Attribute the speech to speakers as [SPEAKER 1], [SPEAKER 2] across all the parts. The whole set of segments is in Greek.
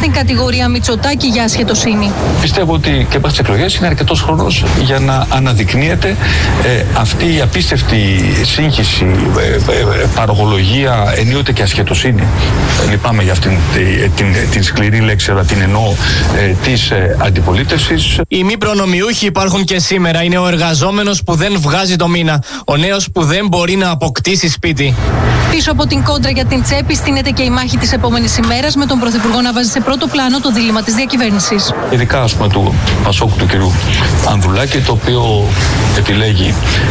[SPEAKER 1] στην κατηγορία Μητσοτάκη για ασχετοσύνη.
[SPEAKER 2] Πιστεύω ότι και από τις εκλογές είναι αρκετός χρόνος για να αναδεικνύεται αυτή η απίστευτη σύγχυση, παρογολογία, ενίοτε και ασχετοσύνη. Λυπάμαι για αυτήν την σκληρή λέξη, αλλά την εννοώ, της αντιπολίτευσης.
[SPEAKER 3] Οι μη προνομιούχοι υπάρχουν και σήμερα. Είναι ο εργαζόμενος που δεν βγάζει το μήνα. Ο νέος που δεν μπορεί να αποκτήσει σπίτι.
[SPEAKER 1] Πίσω από την κόντρα για την τσέπη στείνεται και η μάχη της επόμενης ημέρας, με τον Πρωθυπουργό να βάζει σε πρώτο πλάνο το δίλημμα της διακυβέρνησης.
[SPEAKER 2] Ειδικά, ας πούμε, του Πασόκ του κ. Ανδρουλάκη, το οποίο επιλέγει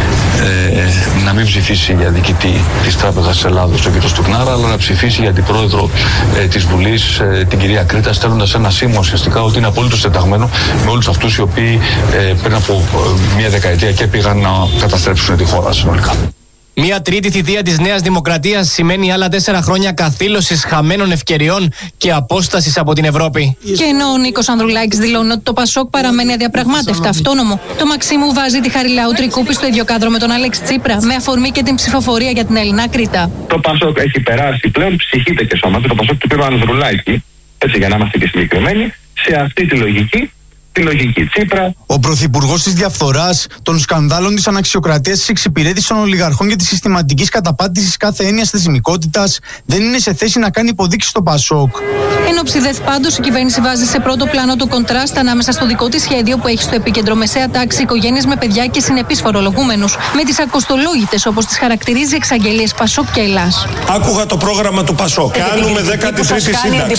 [SPEAKER 2] να μην ψηφίσει για διοικητή της Τράπεζας της Ελλάδος, τον κ. Στουρνάρα, αλλά να ψηφίσει για την πρόεδρο της Βουλής, την κυρία Κρήτα, στέλνοντας ένα σήμα ουσιαστικά ότι είναι απόλυτο συνταγμένο με όλους αυτούς οι οποίοι πριν από μια δεκαετία και πήγαν να καταστρέψουν τη χώρα συνολικά.
[SPEAKER 3] Μια τρίτη θητεία της Νέας Δημοκρατίας σημαίνει άλλα 4 χρόνια καθήλωσης χαμένων ευκαιριών και απόστασης από την Ευρώπη.
[SPEAKER 1] Και ενώ ο Νίκος Ανδρουλάκης δηλώνει ότι το Πασόκ παραμένει αδιαπραγμάτευτα αυτόνομο, το Μαξίμου βάζει τη Χαριλάου Τρικούπη στο ίδιο κάδρο με τον Αλέξη Τσίπρα, με αφορμή και την ψηφοφορία για την Ελληνά Κρήτα.
[SPEAKER 4] Το Πασόκ έχει περάσει πλέον ψυχήτε και σώμα. Το Πασόκ του πήρε ο Ανδρουλάκη, έτσι για να είμαστε και συγκεκριμένοι, σε αυτή τη λογική Τσίπρα.
[SPEAKER 5] Ο πρωθυπουργός της διαφθοράς, των σκανδάλων, της αναξιοκρατίας, της εξυπηρέτησης των ολιγαρχών και της συστηματικής καταπάτησης κάθε έννοιας θεσμικότητας δεν είναι σε θέση να κάνει υποδείξεις στο Πασόκ.
[SPEAKER 1] Εν όψη ΔΕΘ πάντως, η κυβέρνηση βάζει σε πρώτο πλάνο το κοντράστ ανάμεσα στο δικό της σχέδιο που έχει στο επίκεντρο μεσαία τάξη, οικογένειες με παιδιά και συνεπείς φορολογούμενους, με τις ακοστολόγητες, όπως τις χαρακτηρίζει, εξαγγελίες Πασόκ και Ελλάς.
[SPEAKER 6] Άκουγα το πρόγραμμα του Πασόκ. Κάνουμε 13η σύνταξη.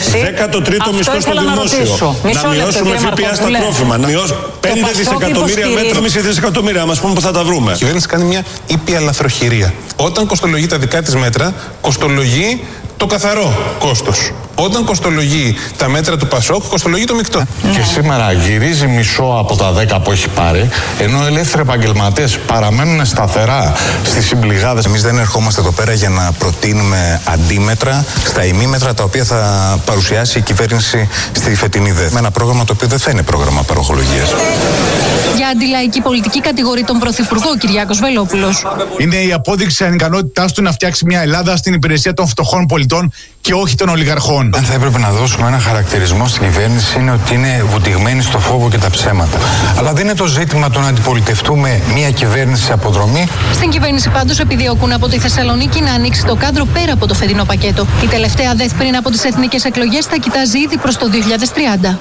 [SPEAKER 6] 13ο μισθό στο δημόσιο. Να μειώσουμε ΦΠΑ στα τρόφιμα. Να μειώσουμε 5 δισεκατομμύρια μέτρα, μισή δισεκατομμύρια. Μας πούμε που θα τα βρούμε.
[SPEAKER 7] Η κυβέρνηση κάνει μια ήπια λαθροχειρία. Όταν κοστολογεί τα δικά της μέτρα, κοστολογεί το καθαρό κόστος. Όταν κοστολογεί τα μέτρα του Πασόκ, κοστολογεί το μεικτό.
[SPEAKER 8] Και σήμερα γυρίζει μισό από τα 10 που έχει πάρει, ενώ ελεύθεροι επαγγελματίες παραμένουν σταθερά στις συμπληγάδες.
[SPEAKER 5] Εμείς δεν ερχόμαστε εδώ πέρα για να προτείνουμε αντίμετρα στα ημίμετρα τα οποία θα παρουσιάσει η κυβέρνηση στη φετινή ΔΕΘ. Με ένα πρόγραμμα το οποίο δεν θα είναι πρόγραμμα παροχολογίας.
[SPEAKER 1] Για αντιλαϊκή πολιτική κατηγορεί τον Πρωθυπουργό Κυριάκος Βελόπουλος.
[SPEAKER 5] Είναι η απόδειξη της ανικανότητάς του να φτιάξει μια Ελλάδα στην υπηρεσία των φτωχών πολιτών και όχι των ολιγαρχών. Αν θα έπρεπε να δώσουμε ένα χαρακτηρισμό στην κυβέρνηση, είναι ότι είναι βουτυγμένη στο φόβο και τα ψέματα. Αλλά δεν είναι το ζήτημα το να αντιπολιτευτούμε μια κυβέρνηση σε αποδρομή.
[SPEAKER 1] Στην κυβέρνηση πάντως επιδιώκουν από τη Θεσσαλονίκη να ανοίξει το κάδρο πέρα από το φετινό πακέτο. Η τελευταία ΔΕΘ πριν από τις εθνικές εκλογές θα κοιτάζει ήδη προς το 2030.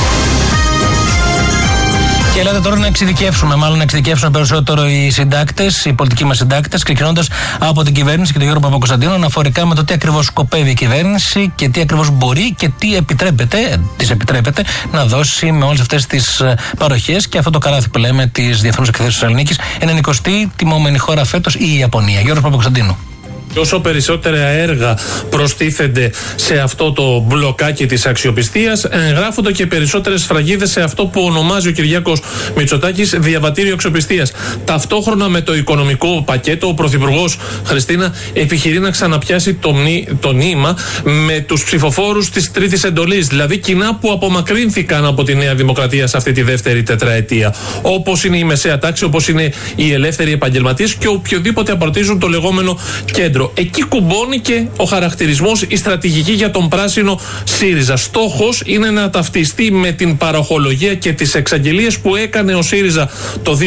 [SPEAKER 9] Και ελάτε τώρα να εξειδικεύσουν περισσότερο οι συντάκτες, οι πολιτικοί μας συντάκτες, ξεκινώντας από την κυβέρνηση και τον Γιώργο Παπακοσταντίνο, αναφορικά με το τι ακριβώς σκοπεύει η κυβέρνηση και τι ακριβώς μπορεί και τι επιτρέπεται να δώσει με όλες αυτές τις παροχές και αυτό το καράθι που λέμε της Διεθνούς Εκθέσεως Θεσσαλονίκης. Είναι 90η τιμόμενη χώρα φέτος η Ιαπωνία. Γιώργος Παπακοσταντίνου.
[SPEAKER 10] Όσο περισσότερα έργα προστίθενται σε αυτό το μπλοκάκι της αξιοπιστίας, εγγράφονται και περισσότερες σφραγίδες σε αυτό που ονομάζει ο Κυριάκος Μητσοτάκης διαβατήριο αξιοπιστίας. Ταυτόχρονα με το οικονομικό πακέτο, ο Πρωθυπουργός, Χριστίνα, επιχειρεί να ξαναπιάσει το νήμα με τους ψηφοφόρους της τρίτης εντολής, δηλαδή κοινά που απομακρύνθηκαν από τη Νέα Δημοκρατία σε αυτή τη δεύτερη τετραετία. Όπως είναι η μεσαία τάξη, όπως είναι οι ελεύθεροι επαγγελματίες και οποιοδήποτε απαρτίζουν το λεγόμενο κέντρο. Εκεί κουμπώνει και ο χαρακτηρισμός, η στρατηγική για τον πράσινο ΣΥΡΙΖΑ. Στόχος είναι να ταυτιστεί με την παροχολογία και τις εξαγγελίες που έκανε ο ΣΥΡΙΖΑ το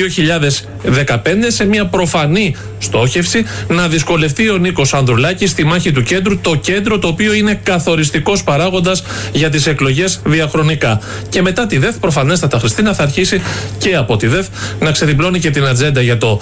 [SPEAKER 10] 2015 σε μια προφανή στόχευση να δυσκολευτεί ο Νίκος Ανδρουλάκης στη μάχη του κέντρου, το κέντρο το οποίο είναι καθοριστικός παράγοντας για τις εκλογές διαχρονικά. Και μετά τη ΔΕΘ, προφανέστατα, Χριστίνα, θα αρχίσει και από τη ΔΕΘ να ξεδιπλώνει και την ατζέντα για το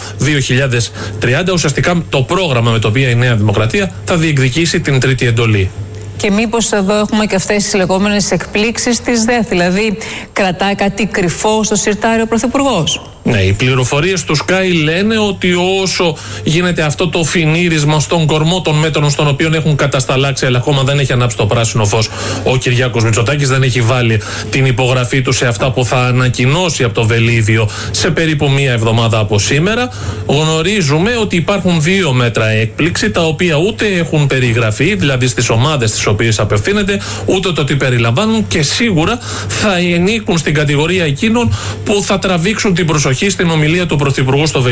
[SPEAKER 10] 2030, ουσιαστικά το πρόγραμμα με το οποίο η Νέα Δημοκρατία θα διεκδικήσει την τρίτη εντολή.
[SPEAKER 11] Και μήπως εδώ έχουμε και αυτές τις λεγόμενες εκπλήξεις της ΔΕΘ, δηλαδή κρατάει κάτι κρυφό στο συρτάρι ο Πρωθυπουργός.
[SPEAKER 10] Ναι, οι πληροφορίες του Sky λένε ότι όσο γίνεται αυτό το φινίρισμα στον κορμό των μέτρων στον οποίο έχουν κατασταλάξει, αλλά ακόμα δεν έχει ανάψει το πράσινο φως ο Κυριάκος Μητσοτάκης, δεν έχει βάλει την υπογραφή του σε αυτά που θα ανακοινώσει από το Βελίδιο σε περίπου μία εβδομάδα από σήμερα, γνωρίζουμε ότι υπάρχουν 2 μέτρα έκπληξη, τα οποία ούτε έχουν περιγραφεί, δηλαδή στις ομάδες τις οποίες απευθύνεται, ούτε το τι περιλαμβάνουν και σίγουρα θα ανήκουν στην κατηγορία εκείνων που θα τραβήξουν την προσοχή στην ομιλία του Πρωθυπουργού στο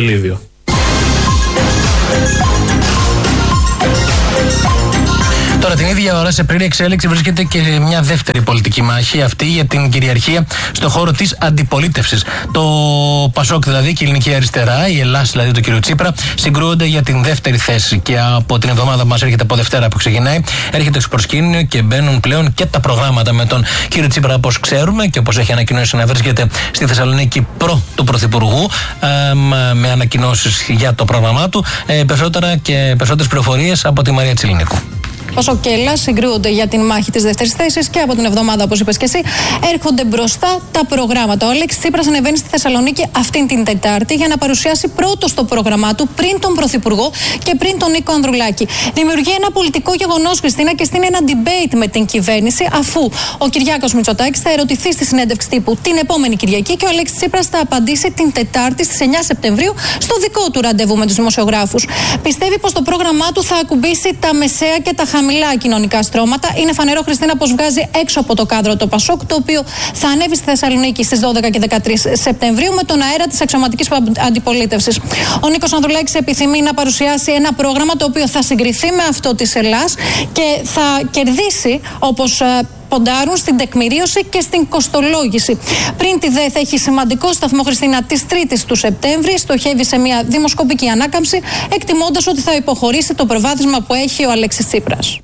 [SPEAKER 9] Τώρα την ίδια ώρα, σε πλήρη εξέλιξη, βρίσκεται και μια δεύτερη πολιτική μάχη, αυτή για την κυριαρχία στο χώρο της αντιπολίτευσης. Το Πασόκ δηλαδή και η Ελληνική Αριστερά, η Ελλάς δηλαδή του κ. Τσίπρα, συγκρούονται για την δεύτερη θέση. Και από την εβδομάδα που μας έρχεται από Δευτέρα που ξεκινάει, έρχεται στο προσκήνιο και μπαίνουν πλέον και τα προγράμματα με τον κ. Τσίπρα, όπως ξέρουμε και όπως έχει ανακοινώσει να βρίσκεται στη Θεσσαλονίκη προ του Πρωθυπουργού, με ανακοινώσεις για το πρόγραμμά του. Περισσότερα και περισσότερες πληροφορίες από τη Μαρία Τσιλινίκου.
[SPEAKER 1] Πασόκ και Ελλάς συγκρούονται για την μάχη της δεύτερης θέσης και από την εβδομάδα, όπως είπες και εσύ, έρχονται μπροστά τα προγράμματα. Ο Αλέξης Τσίπρας ανεβαίνει στη Θεσσαλονίκη αυτήν την Τετάρτη για να παρουσιάσει πρώτος το πρόγραμμά του πριν τον Πρωθυπουργό και πριν τον Νίκο Ανδρουλάκη. Δημιουργεί ένα πολιτικό γεγονός, Χριστίνα, και στείνει ένα debate με την κυβέρνηση, αφού ο Κυριάκος Μητσοτάκης θα ερωτηθεί στη συνέντευξη τύπου την επόμενη Κυριακή και ο Αλέξης Τσίπρας θα απαντήσει την Τετάρτη στις 9 Σεπτεμβρίου στο δικό του ραντεβού με τους δημοσιογράφους. Πιστεύει πως το πρόγραμμά του θα ακουμπήσει τα μεσαία και τα χαμηλά κοινωνικά στρώματα. Είναι φανερό, Χριστίνα, πως βγάζει έξω από το κάδρο το Πασόκ, το οποίο θα ανέβει στη Θεσσαλονίκη στις 12 και 13 Σεπτεμβρίου με τον αέρα της αξιωματικής αντιπολίτευσης. Ο Νίκος Ανδρουλάκης επιθυμεί να παρουσιάσει ένα πρόγραμμα το οποίο θα συγκριθεί με αυτό της Ελλάς και θα κερδίσει, όπως ποντάρουν, στην τεκμηρίωση και στην κοστολόγηση. Πριν τη ΔΕ θα έχει σημαντικό σταθμό, Χριστίνα, της 3ης του Σεπτέμβρη. Στοχεύει σε μια δημοσκοπική ανάκαμψη, εκτιμώντας ότι θα υποχωρήσει το προβάδισμα που έχει ο Αλέξης Τσίπρας.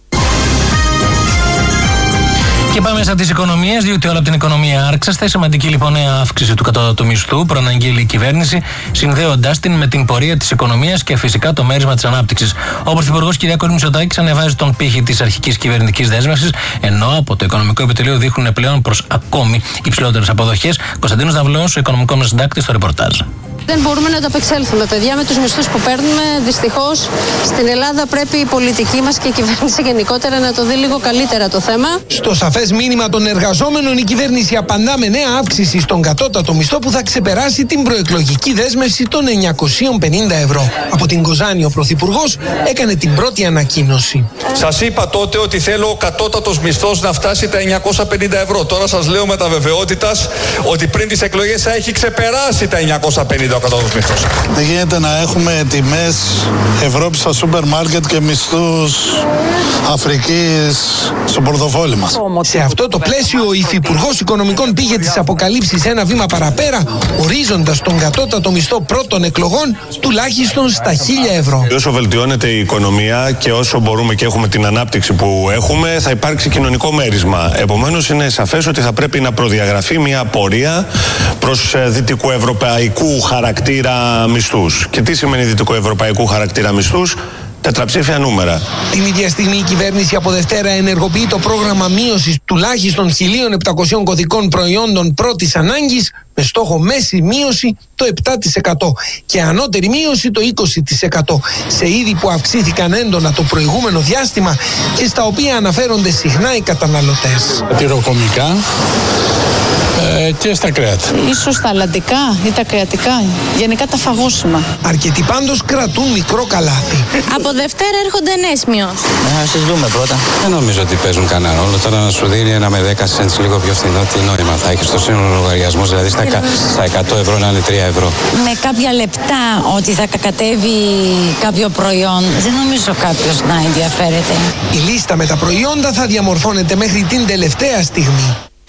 [SPEAKER 9] Και πάμε στα της οικονομίας, διότι όλα από την οικονομία άρξαστα. Σημαντική λοιπόν νέα αύξηση του κατώτατου μισθού προαναγγείλει η κυβέρνηση, συνδέοντάς την με την πορεία της οικονομίας και φυσικά το μέρισμα της ανάπτυξης. Ο Πρωθυπουργός Κυριάκος Μητσοτάκης ανεβάζει τον πύχη της αρχικής κυβερνητικής δέσμευσης, ενώ από το Οικονομικό Επιτελείο δείχνουν πλέον προς ακόμη υψηλότερες αποδοχές. Κωνσταντίνος Ναυλός, ο οικονομικός μας συντάκτης, στο ρεπορτάζ.
[SPEAKER 12] Δεν μπορούμε να ανταπεξέλθουμε, παιδιά, με τους μισθούς που παίρνουμε. Δυστυχώς στην Ελλάδα πρέπει η πολιτική μας και η κυβέρνηση γενικότερα να το δει λίγο καλύτερα το θέμα.
[SPEAKER 13] Στο σαφές μήνυμα των εργαζόμενων, η κυβέρνηση απαντά με νέα αύξηση στον κατώτατο μισθό που θα ξεπεράσει την προεκλογική δέσμευση των 950 ευρώ. Από την Κοζάνη, ο Πρωθυπουργός έκανε την πρώτη ανακοίνωση.
[SPEAKER 14] Σας είπα τότε ότι θέλω ο κατώτατος μισθός να φτάσει τα 950 ευρώ. Τώρα σας λέω με τα βεβαιότητας ότι πριν τις εκλογές θα έχει ξεπεράσει τα 950.
[SPEAKER 15] Δεν γίνεται να έχουμε τιμές Ευρώπη στα σούπερ μάρκετ και μισθούς Αφρικής στο πορτοφόλι μας.
[SPEAKER 13] Σε αυτό το πλαίσιο, ο Υφυπουργός Οικονομικών πήγε τις αποκαλύψεις ένα βήμα παραπέρα, ορίζοντας τον κατώτατο μισθό πρώτων εκλογών τουλάχιστον στα 1.000 ευρώ.
[SPEAKER 6] Όσο βελτιώνεται η οικονομία και όσο μπορούμε και έχουμε την ανάπτυξη που έχουμε, θα υπάρξει κοινωνικό μέρισμα. Επομένως, είναι σαφές ότι θα πρέπει να προδιαγραφεί μια πορεία προς δυτικοευρωπαϊκού χαρακτήρα μισθούς. Και τι σημαίνει δυτικοευρωπαϊκού χαρακτήρα μισθούς? Τετραψήφια νούμερα.
[SPEAKER 13] Την ίδια στιγμή η κυβέρνηση από Δευτέρα ενεργοποιεί το πρόγραμμα μείωσης τουλάχιστον 1.700 κωδικών προϊόντων πρώτης ανάγκης, με στόχο μέση μείωση το 7% και ανώτερη μείωση το 20% σε είδη που αυξήθηκαν έντονα το προηγούμενο διάστημα και στα οποία αναφέρονται συχνά οι καταναλωτές.
[SPEAKER 15] Τυροκομικά και στα κρέατα.
[SPEAKER 12] Ίσως τα αλλαντικά ή τα κρεατικά, γενικά τα φαγόσιμα.
[SPEAKER 13] Αρκετοί πάντως κρατούν μικρό καλάθι.
[SPEAKER 12] Από Δευτέρα έρχονται νέες μειώσεις.
[SPEAKER 16] Να τις δούμε πρώτα. Δεν νομίζω ότι παίζουν κανένα ρόλο. Τώρα να σου δίνει ένα με 10 cents λίγο πιο φθηνό, τι νόημα θα έχει στο σύνολο λογαριασμό, δηλαδή στα 100 ευρώ να είναι 3 ευρώ.
[SPEAKER 17] Με κάποια λεπτά ότι θα κατέβει κάποιο προϊόν, δεν νομίζω κάποιος να ενδιαφέρεται.
[SPEAKER 13] Η λίστα με τα προϊόντα θα διαμορφώνεται μέχρι την τελευταία στιγμή.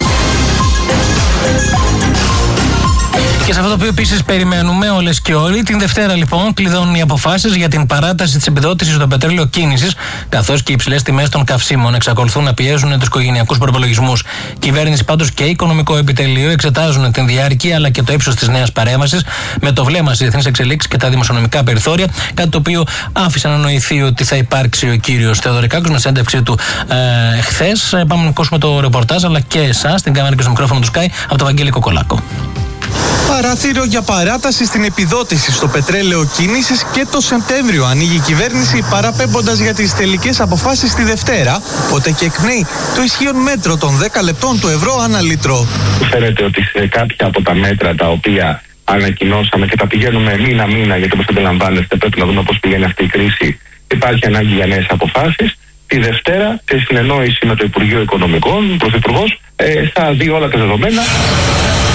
[SPEAKER 9] Και σε αυτό το οποίο επίσης περιμένουμε όλες και όλοι, την Δευτέρα λοιπόν κλειδώνουν οι αποφάσεις για την παράταση της επιδότησης στο πετρέλαιο κίνησης, καθώς και οι υψηλές τιμές των καυσίμων εξακολουθούν να πιέζουν τους οικογενειακούς προπολογισμούς. Κυβέρνηση πάντως και Οικονομικό Επιτελείο εξετάζουν την διάρκεια αλλά και το ύψος της νέας παρέμβασης με το βλέμμα στις διεθνείς εξελίξεις και τα δημοσιονομικά περιθώρια, κάτι το οποίο άφησε να νοηθεί ότι θα υπάρξει ο κύριος Θεοδωρικάκος με συνέντευξή του χθες. Πάμε να ακούσουμε το ρεπορτάζ αλλά και εσάς, την κάμερα και στο μικρόφωνο του Sky, από τον Βαγγέλη Κοκολάκο.
[SPEAKER 18] Παράθυρο για παράταση στην επιδότηση στο πετρέλαιο κίνησης και το Σεπτέμβριο ανοίγει η κυβέρνηση, παραπέμποντας για τις τελικές αποφάσεις τη Δευτέρα, οπότε και εκπνέει το ισχύον μέτρο των 10 λεπτών του ευρώ ανά λίτρο.
[SPEAKER 4] Φαίνεται ότι σε κάποια από τα μέτρα τα οποία ανακοινώσαμε και τα πηγαίνουμε μήνα-μήνα, γιατί όπως αντιλαμβάνεστε πρέπει να δούμε πώς πηγαίνει αυτή η κρίση, υπάρχει ανάγκη για νέες αποφάσεις. Τη Δευτέρα, σε συνεννόηση με το Υπουργείο Οικονομικών, ο Πρωθυπουργός θα δει όλα τα δεδομένα.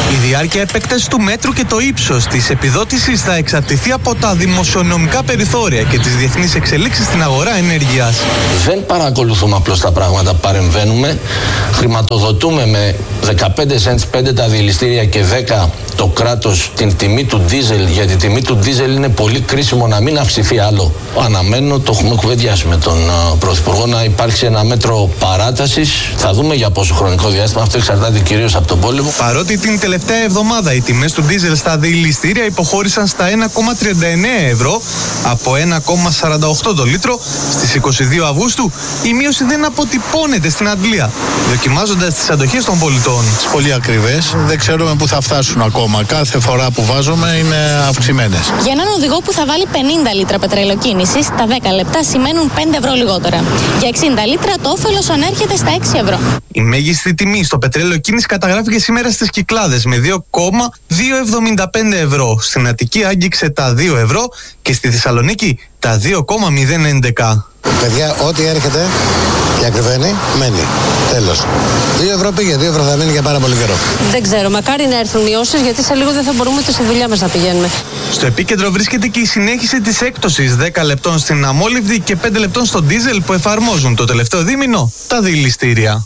[SPEAKER 18] Η διάρκεια επέκταση του μέτρου και το ύψος της επιδότησης θα εξαρτηθεί από τα δημοσιονομικά περιθώρια και τις διεθνείς εξελίξεις στην αγορά ενέργειας.
[SPEAKER 19] Δεν παρακολουθούμε απλώς τα πράγματα, παρεμβαίνουμε, χρηματοδοτούμε με 15 cents 5 τα διελιστήρια και 10 το κράτος την τιμή του ντίζελ, γιατί η τιμή του ντίζελ είναι πολύ κρίσιμο να μην αυξηθεί άλλο. Αναμένω, το έχουμε κουβεντιάσει με τον Πρωθυπουργό, να υπάρξει ένα μέτρο παράτασης. Θα δούμε για πόσο χρονικό διάστημα, αυτό εξαρτάται κυρίως από τον πόλεμο.
[SPEAKER 18] Παρότι την τελευταία εβδομάδα οι τιμές του ντίζελ στα διελιστήρια υποχώρησαν στα 1,39 ευρώ από 1,48 το λίτρο, στις 22 Αυγούστου η μείωση δεν αποτυπώνεται στην Αγγλία, δοκιμάζοντας τις αντοχές των πολιτών.
[SPEAKER 15] Πολύ ακριβές, δεν ξέρουμε πού θα φτάσουν ακόμα. Κάθε φορά που βάζουμε είναι αυξημένες.
[SPEAKER 20] Για έναν οδηγό που θα βάλει 50 λίτρα πετρελαιοκίνησης, τα 10 λεπτά σημαίνουν 5 ευρώ λιγότερα. Για 60 λίτρα το όφελος ανέρχεται στα 6 ευρώ.
[SPEAKER 18] Η μέγιστη τιμή στο πετρέλαιο κίνηση καταγράφηκε σήμερα στις Κυκλάδες με 2,275 ευρώ. Στην Αττική άγγιξε τα 2 ευρώ και στη Θεσσαλονίκη τα 2,011.
[SPEAKER 21] Παιδιά, ό,τι έρχεται και ακριβένει, μένει. Τέλος. 2 ευρώ πήγε, 2 ευρώ θα μείνει για πάρα πολύ καιρό.
[SPEAKER 12] Δεν ξέρω, μακάρι να έρθουν μειώσεις, γιατί σε λίγο δεν θα μπορούμε ούτε στη δουλειά μας να πηγαίνουμε.
[SPEAKER 18] Στο επίκεντρο βρίσκεται και η συνέχιση της έκπτωσης 10 λεπτών στην αμόλυβδη και 5 λεπτών στο ντίζελ που εφαρμόζουν το τελευταίο δίμηνο τα διελιστήρια.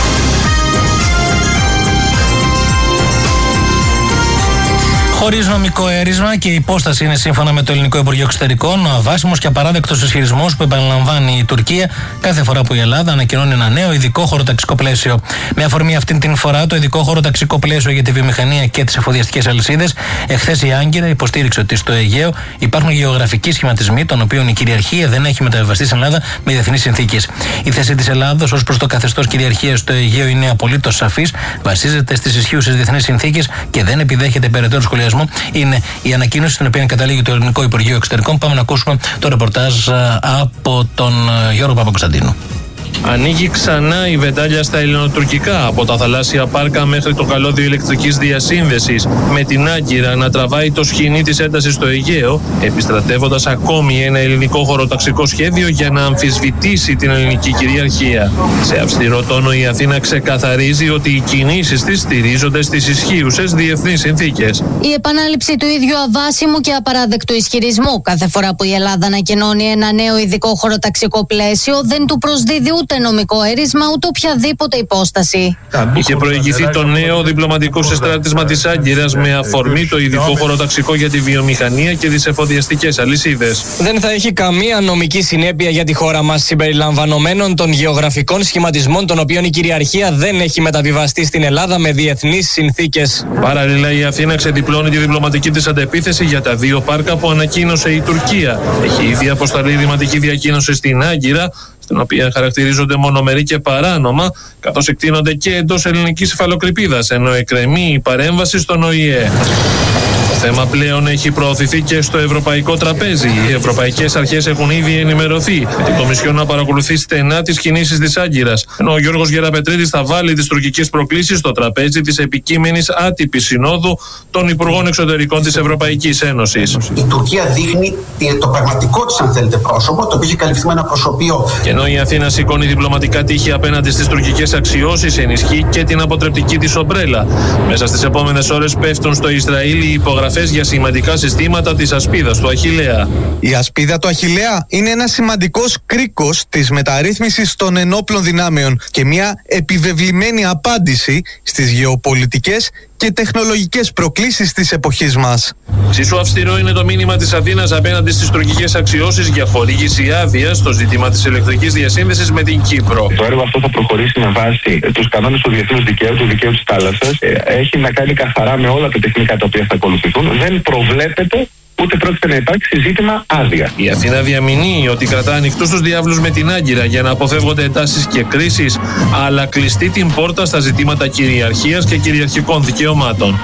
[SPEAKER 9] Χωρίς νομικό αίρισμα και η υπόσταση είναι σύμφωνα με το Ελληνικό Υπουργείο Εξωτερικών ο αβάσιμος και απαράδεκτος ισχυρισμός που επαναλαμβάνει η Τουρκία κάθε φορά που η Ελλάδα ανακοινώνει ένα νέο ειδικό χωροταξικό πλαίσιο. Με αφορμή αυτήν την φορά, το ειδικό χωροταξικό πλαίσιο για τη βιομηχανία και τις εφοδιαστικές αλυσίδες, εχθές η Άγκυρα υποστήριξε ότι στο Αιγαίο υπάρχουν γεωγραφικοί σχηματισμοί, των οποίων η κυριαρχία δεν έχει μεταβιβαστεί στην Ελλάδα με διεθνείς συνθήκες. Η θέση της Ελλάδος ως προς το καθεστώς κυριαρχίας στο Αιγαίο είναι απολύτως σαφής, βασίζεται στις ισχύουσες διεθνείς συνθήκες και δεν επιδέχεται περαιτέρω σχολιασμό. Είναι η ανακοίνωση στην οποία καταλήγει το Ελληνικό Υπουργείο Εξωτερικών. Πάμε να ακούσουμε το ρεπορτάζ από τον Γιώργο Παπακοσταντίνου.
[SPEAKER 10] Ανοίγει ξανά η βεντάλια στα ελληνοτουρκικά, από τα θαλάσσια πάρκα μέχρι το καλώδιο ηλεκτρικής διασύνδεσης, με την Άγκυρα να τραβάει το σχοινί της έντασης στο Αιγαίο, επιστρατεύοντας ακόμη ένα ελληνικό χωροταξικό σχέδιο για να αμφισβητήσει την ελληνική κυριαρχία. Σε αυστηρό τόνο η Αθήνα ξεκαθαρίζει ότι οι κινήσεις της στηρίζονται στις ισχύουσες διεθνείς συνθήκες.
[SPEAKER 22] Η επανάληψη του ίδιου αβάσιμου και απαράδεκτου ισχυρισμού κάθε φορά που η Ελλάδα ανακοινώνει ένα νέο ειδικό χωροταξικό πλαίσιο δεν του προσδίδει ούτε νομικό αίρισμα ούτε οποιαδήποτε υπόσταση.
[SPEAKER 10] Είχε προηγηθεί το νέο διπλωματικό συστράτισμα της Άγκυρας με αφορμή το ειδικό χωροταξικό για τη βιομηχανία και τις εφοδιαστικές αλυσίδες.
[SPEAKER 3] Δεν θα έχει καμία νομική συνέπεια για τη χώρα μας, συμπεριλαμβανομένων των γεωγραφικών σχηματισμών, των οποίων η κυριαρχία δεν έχει μεταβιβαστεί στην Ελλάδα με διεθνείς συνθήκες.
[SPEAKER 10] Παράλληλα, η Αθήνα ξεδιπλώνει τη διπλωματική της αντεπίθεση για τα 2 πάρκα που ανακοίνωσε η Τουρκία. Έχει ήδη αποσταλεί ρηματική διακοίνωση στην Άγκυρα, στην οποία χαρακτηρίζονται μονομερή και παράνομα, καθώς εκτείνονται και εντός ελληνικής υφαλοκρηπίδας, ενώ εκκρεμεί η παρέμβαση στον ΟΗΕ. Το θέμα πλέον έχει προωθηθεί και στο ευρωπαϊκό τραπέζι. Οι ευρωπαϊκές αρχές έχουν ήδη ενημερωθεί με την Κομισιόν να παρακολουθεί στενά τις κινήσεις της Άγκυρας, ενώ ο Γιώργος Γεραπετρίδης θα βάλει τις τουρκικές προκλήσεις στο τραπέζι της επικείμενης άτυπης συνόδου των Υπουργών Εξωτερικών της Ευρωπαϊκής Ένωσης.
[SPEAKER 23] Η Τουρκία δείχνει το πραγματικό της, αν θέλετε, πρόσωπο, το οποίο έχει καλυφθεί με ένα προσωπείο.
[SPEAKER 10] Και ενώ η Αθήνα σηκώνει διπλωματικά τείχη απέναντι στις τουρκικές αξιώσεις, ενισχύει και την αποτρεπτική της ομπρέλα. Μέσα στις επόμενες ώρες πέφτουν στο Ισραήλ οι υπογραφές για σημαντικά συστήματα της ασπίδας του Αχιλλέα.
[SPEAKER 18] Η ασπίδα του Αχιλλέα είναι ένας σημαντικός κρίκος της μεταρρύθμισης των ενόπλων δυνάμεων και μια επιβεβλημένη απάντηση στις γεωπολιτικές και τεχνολογικές προκλήσεις της εποχής μας.
[SPEAKER 10] Εξίσου αυστηρό είναι το μήνυμα της Αθήνας απέναντι στις τουρκικές αξιώσεις για χορήγηση άδεια στο ζήτημα της ηλεκτρικής διασύνδεσης με την Κύπρο.
[SPEAKER 4] Το έργο αυτό θα προχωρήσει με βάση τους κανόνες του διεθνούς δικαίου, του δικαίου της θάλασσας. Έχει να κάνει καθαρά με όλα τα τεχνικά τα οποία θα ακολουθηθούν. Δεν προβλέπεται ούτε πρόκειται να υπάρξει ζήτημα άδεια.
[SPEAKER 10] Η Αθήνα διαμηνύει ότι κρατά ανοιχτούς τους διάβλους με την Άγκυρα για να αποφεύγονται εντάσεις και κρίσεις, αλλά κλειστεί την πόρτα στα ζητήματα κυριαρχίας και κυριαρχικών δικαιωμάτων.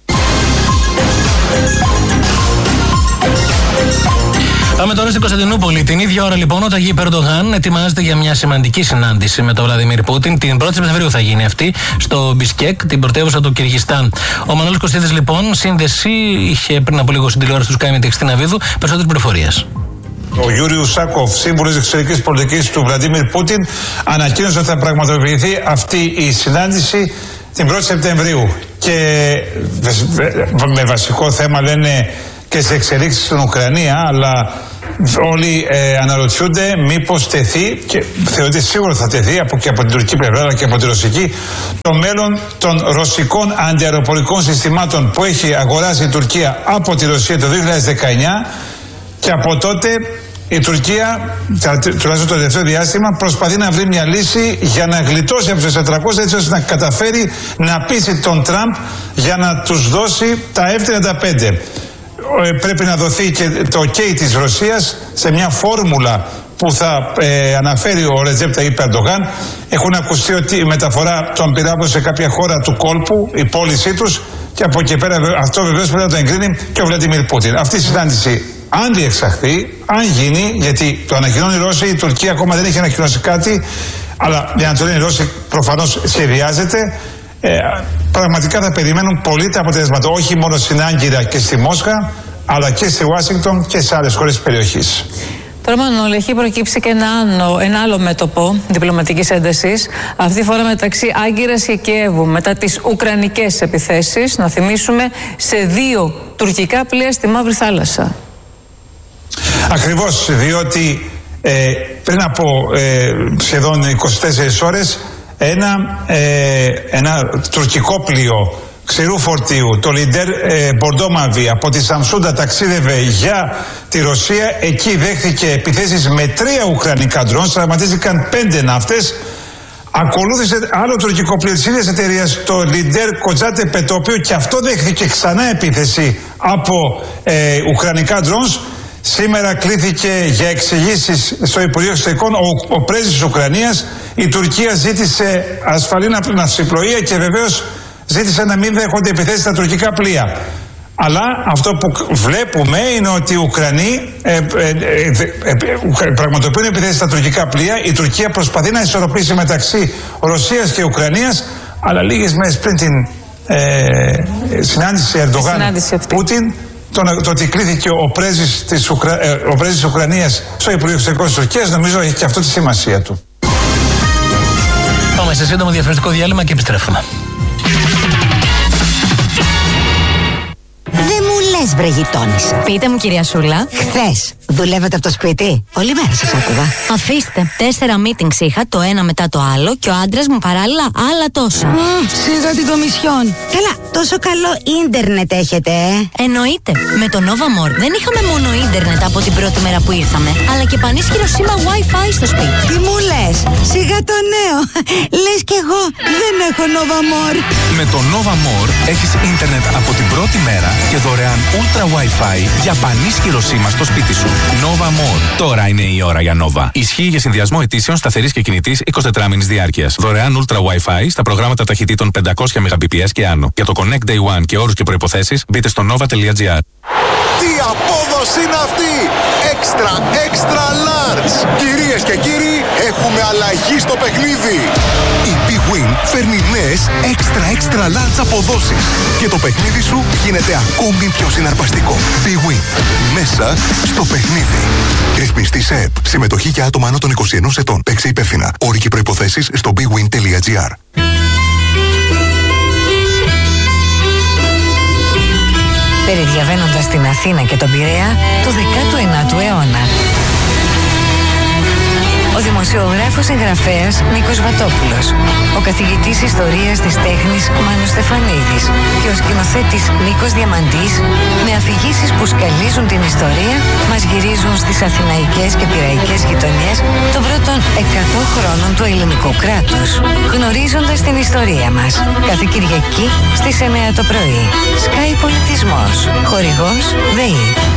[SPEAKER 9] Πάμε τώρα στην Κωνσταντινούπολη. Την ίδια ώρα λοιπόν ο Ταγίπ Ερντογάν ετοιμάζεται για μια σημαντική συνάντηση με τον Βλαντιμίρ Πούτιν. Την 1η Σεπτεμβρίου θα γίνει αυτή στο Μπισκέκ, την πρωτεύουσα του Κυργιστάν. Ο Μανώλης Κωστίδης λοιπόν, σύνδεση, είχε πριν από λίγο στην τηλεόραση του Sky με τη Χριστίνα Βίδου. Περισσότερες πληροφορίες.
[SPEAKER 5] Ο Γιούριου Σάκοφ, σύμβουλος εξωτερικής πολιτικής του Βλαντιμίρ Πούτιν, ανακοίνωσε ότι θα πραγματοποιηθεί αυτή η συνάντηση την 1η Σεπτεμβρίου και με βασικό θέμα λένε και σε εξελίξεις στην Ουκρανία, αλλά όλοι αναρωτιούνται μήπως τεθεί, και θεωρείται σίγουρα θα τεθεί και από την τουρκική πλευρά αλλά και από τη ρωσική, το μέλλον των ρωσικών αντιαεροπορικών συστημάτων που έχει αγοράσει η Τουρκία από τη Ρωσία το 2019, και από τότε η Τουρκία, τουλάχιστον το τελευταίο διάστημα, προσπαθεί να βρει μια λύση για να γλιτώσει από τους 400, έτσι ώστε να καταφέρει να πείσει τον Τραμπ για να τους δώσει τα F-35. Πρέπει να δοθεί και το OK της Ρωσίας σε μια φόρμουλα που θα αναφέρει ο Ρετζέπ Ταγιπ Ερντογάν. Έχουν ακουστεί ότι η μεταφορά των πυράβλων σε κάποια χώρα του κόλπου, η πώλησή τους, και από εκεί πέρα αυτό βεβαίως πρέπει να το εγκρίνει και ο Βλαντιμίρ Πούτιν. Αυτή η συνάντηση, αν διεξαχθεί, αν γίνει, γιατί το ανακοινώνει η Ρώσοι, η Τουρκία ακόμα δεν έχει ανακοινώσει κάτι, αλλά για να το λένε οι Ρώσοι προφανώς σχεδιάζεται. Πραγματικά θα περιμένουν πολύ τα αποτελέσματα, όχι μόνο στην Άγκυρα και στη Μόσχα, αλλά και στη Ουάσιγκτον και σε άλλες χώρες της περιοχής.
[SPEAKER 11] Τώρα, Μανώλη, έχει προκύψει και ένα άλλο μέτωπο διπλωματικής έντασης, αυτή τη φορά μεταξύ Άγκυρας και Κιέβου, μετά τις ουκρανικές επιθέσεις, να θυμίσουμε, σε 2 τουρκικά πλοία στη Μαύρη Θάλασσα.
[SPEAKER 5] Ακριβώς, διότι πριν από σχεδόν 24 ώρες ένα τουρκικό πλοίο ξηρού φορτίου, το Λιντέρ Μπορντόμαβι, από τη Σαμσούντα ταξίδευε για τη Ρωσία. Εκεί δέχθηκε επιθέσεις με 3 ουκρανικά ντρόουν, τραυματίστηκαν 5 ναύτες. Ακολούθησε άλλο τουρκικό πλοίο της ίδιας εταιρείας, το Λιντέρ Κοτζάτεπε, το οποίο και αυτό δέχθηκε ξανά επίθεση από ουκρανικά ντρόουν. Σήμερα κλήθηκε για εξηγήσεις στο Υπουργείο Εξωτερικών ο πρέσβης της Ουκρανίας. Η Τουρκία ζήτησε ασφαλή ναυσιπλοεία και βεβαίως ζήτησε να μην δέχονται επιθέσεις στα τουρκικά πλοία. Αλλά αυτό που βλέπουμε είναι ότι οι Ουκρανοί πραγματοποιούν επιθέσεις στα τουρκικά πλοία. Η Τουρκία προσπαθεί να ισορροπήσει μεταξύ Ρωσίας και Ουκρανίας, αλλά λίγες μέρες πριν την συνάντηση Ερντογάν-Πούτιν, το ότι κλήθηκε ο πρέσβης της Ουκρανίας στο Υπουργείο Εξωτερικών της Τουρκίας, νομίζω έχει και αυτό τη σημασία του.
[SPEAKER 9] Πάμε σε σύντομο διαφορετικό διάλειμμα και επιστρέφουμε.
[SPEAKER 2] Δεν μου λες, βρε γειτόνισσα.
[SPEAKER 7] Πείτε μου, κυρία Σούλα.
[SPEAKER 2] Χθες δουλεύετε από το σπίτι? Όλη μέρα σας άκουγα.
[SPEAKER 7] Αφήστε. 4 meetings είχα, το ένα μετά το άλλο, και ο άντρας μου παράλληλα άλλα τόσα.
[SPEAKER 2] Σίγα την Κομισιόν. Καλά, τόσο καλό ίντερνετ έχετε,
[SPEAKER 7] Εννοείται. Με το Nova More δεν είχαμε μόνο ίντερνετ από την πρώτη μέρα που ήρθαμε, αλλά και πανίσχυρο σήμα Wi-Fi στο σπίτι.
[SPEAKER 2] Τι μου λες? Σιγά το νέο. Λες κι εγώ δεν έχω Nova More.
[SPEAKER 8] Με το Nova More έχεις ίντερνετ από την πρώτη μέρα και δωρεάν Ultra Wi-Fi για πανίσχυρο σήμα στο σπίτι σου. Nova More. Τώρα είναι η ώρα για Nova. Ισχύει για συνδυασμό αιτήσεων σταθερής και κινητής 24 μήνες διάρκειας. Δωρεάν Ultra Wi-Fi στα προγράμματα ταχυτήτων 500 Mbps και άνω. Για το Connect Day One και όρους και προϋποθέσεις μπείτε στο nova.gr.
[SPEAKER 24] Τι απόδοση είναι αυτή! Extra large! Κυρίες και κύριοι, έχουμε αλλαγή στο παιχνίδι! Η Big Win φέρνει νέες extra large αποδόσεις και το παιχνίδι σου γίνεται ακόμη πιο συναρπαστικό. Big Win. Μέσα στο παιχνίδι. Ρυθμιστή σε ΕΠ. Συμμετοχή για άτομα άνω των 21 ετών. Παίξε υπεύθυνα. Όροι και προϋποθέσεις στο bigwin.gr.
[SPEAKER 2] Περιδιαβαίνοντας την Αθήνα και τον Πειραιά του 19ου αιώνα. Ο δημοσιογράφος συγγραφέας Νίκος Βατόπουλος, ο καθηγητής ιστορίας της τέχνης Μάνος Στεφανίδης και ο σκηνοθέτης Νίκος Διαμαντής, με αφηγήσεις που σκαλίζουν την ιστορία, μας γυρίζουν στις αθηναϊκές και πειραϊκές γειτονιές των πρώτων 100 χρόνων του ελληνικού κράτους, γνωρίζοντας την ιστορία μας. Κάθε Κυριακή στις 9 το πρωί. Sky Πολιτισμός. Χορηγός ΔΕΗ.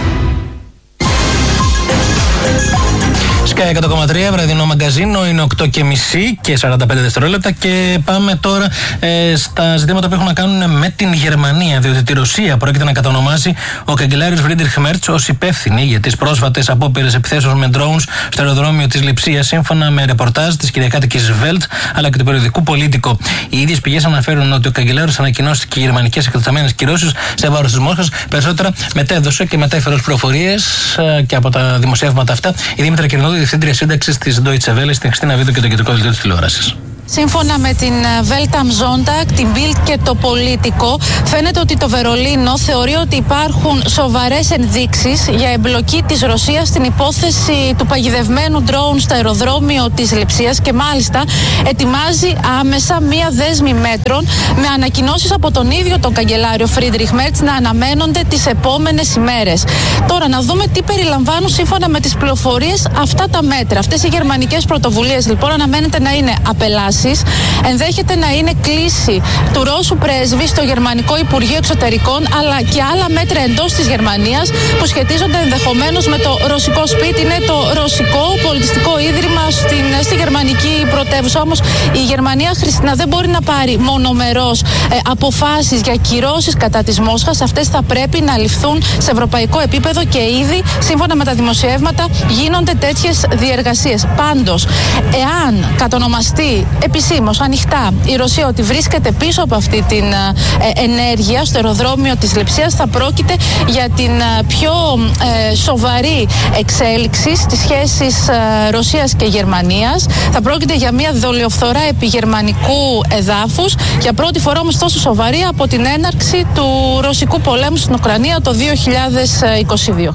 [SPEAKER 9] Sky 100,3, βραδινό μαγκαζίνο, είναι 8:30 και 45 δευτερόλεπτα. Και πάμε τώρα στα ζητήματα που έχουν να κάνουν με την Γερμανία. Διότι τη Ρωσία πρόκειται να κατονομάσει ο καγκελάριος Φρίντριχ Μέρτς ως υπεύθυνη για τις πρόσφατες απόπειρες επιθέσεων με drones στο αεροδρόμιο της Λειψίας, σύμφωνα με ρεπορτάζ της κυριακάτικης Welt αλλά και του περιοδικού Πολίτικο. Οι ίδιες πηγές αναφέρουν ότι ο καγκελάριος ανακοινώστηκε γερμανικές εκτεταμένες κυρώσεις σε βάρος της Μόσχας. Περισσότερα μετέδωσε και μετέφερε ως πληροφορίες και από τα δημοσιεύματα αυτά η Δήμητρα Κυρινόδου, διευθύντρια σύνταξης της Deutsche Welle, στην Χριστίνα Βίδου και το κεντρικό δελτίο της τηλεόρασης.
[SPEAKER 11] Σύμφωνα με την Welt am Sonntag, την Bild και το Πολίτικο, φαίνεται ότι το Βερολίνο θεωρεί ότι υπάρχουν σοβαρές ενδείξεις για εμπλοκή της Ρωσίας στην υπόθεση του παγιδευμένου ντρόουν στο αεροδρόμιο της Λειψίας και μάλιστα ετοιμάζει άμεσα μία δέσμη μέτρων με ανακοινώσεις από τον ίδιο τον καγκελάριο Φρίντριχ Μέρτς να αναμένονται τις επόμενες ημέρες. Τώρα να δούμε τι περιλαμβάνουν σύμφωνα με τις πληροφορίες αυτά τα μέτρα. Αυτές οι γερμανικές πρωτοβουλίες λοιπόν αναμένεται να είναι απελάσεις, ενδέχεται να είναι κλίση του Ρώσου πρέσβη στο Γερμανικό Υπουργείο Εξωτερικών, αλλά και άλλα μέτρα εντός της Γερμανίας που σχετίζονται ενδεχομένως με το ρωσικό σπίτι. Είναι το Ρωσικό Πολιτιστικό Ίδρυμα στη γερμανική πρωτεύουσα. Όμως η Γερμανία, Χριστίνα, δεν μπορεί να πάρει μονομερώς αποφάσεις για κυρώσεις κατά της Μόσχας. Αυτές θα πρέπει να ληφθούν σε ευρωπαϊκό επίπεδο και ήδη, σύμφωνα με τα δημοσιεύματα, γίνονται τέτοιες διεργασίες. Πάντως, εάν κατονομαστεί επισήμως, ανοιχτά, η Ρωσία ότι βρίσκεται πίσω από αυτή την ενέργεια στο αεροδρόμιο της Λειψίας, θα πρόκειται για την πιο σοβαρή εξέλιξη στις σχέσεις Ρωσίας και Γερμανίας. Θα πρόκειται για μια δολιοφθορά επί γερμανικού εδάφους, για πρώτη φορά όμως τόσο σοβαρή από την έναρξη του ρωσικού πολέμου στην Ουκρανία το 2022.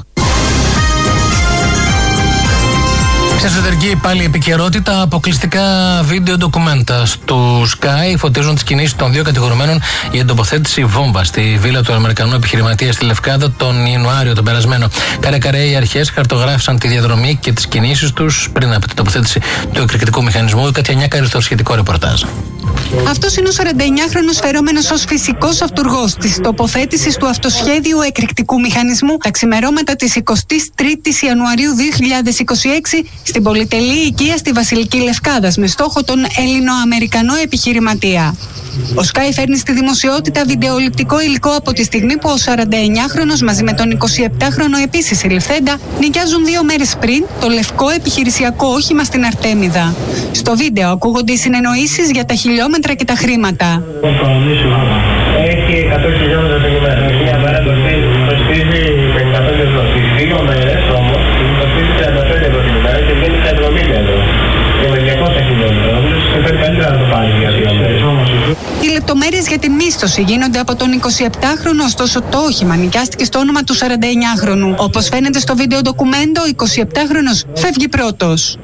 [SPEAKER 9] Σε εσωτερική πάλι επικαιρότητα, αποκλειστικά βίντεο ντοκουμέντα του Sky φωτίζουν τις κινήσεις των δύο κατηγορουμένων για την τοποθέτηση βόμβα στη βίλα του Αμερικανού επιχειρηματία στη Λευκάδα τον Ιανουάριο τον περασμένο. Καρέ-καρέ οι αρχές χαρτογράφησαν τη διαδρομή και τις κινήσεις τους πριν από την τοποθέτηση του εκρηκτικού μηχανισμού. Η Κατιανιάκα στο σχετικό ρεπορτάζ.
[SPEAKER 1] Αυτός είναι ο 49χρονος φερόμενος ως φυσικός αυτουργός της τοποθέτησης του αυτοσχέδιου εκρηκτικού μηχανισμού τα ξημερώματα της 23ης Ιανουαρίου 2026 στην πολυτελή οικία στη Βασιλική Λευκάδας με στόχο τον Έλληνο-Αμερικανό επιχειρηματία. Ο Sky φέρνει στη δημοσιότητα βιντεοληπτικό υλικό από τη στιγμή που ο 49χρονος μαζί με τον 27χρονο επίσης συλληφθέντα νοικιάζουν 2 μέρες πριν το λευκό επιχειρησιακό όχημα στην Αρτέμιδα. Στο βίντεο ακούγονται οι συνεννοήσεις για τα χιλιόμετρα και τα χρήματα.
[SPEAKER 6] Έχει 100 χιλιόμετρα την ημέρα. Μια μέρα το στήζει 55 ευρώ. Τις 2 μέρες όμως το στήζει 35 ευρώ την ημέρα και βγαίνει στα 70 ευρώ. Και με 200 χιλιόμετρα. Νομίζω ότι πρέπει καλύτερα να το πάρει για 2 μέρες.
[SPEAKER 1] Οι λεπτομέρειες για την μίσθωση γίνονται από τον 27χρονο, ωστόσο το όχημα νοικιάστηκε στο όνομα του 49χρονου. Όπως φαίνεται στο βίντεο ντοκουμέντο, ο 27χρονος φεύγει πρώτος.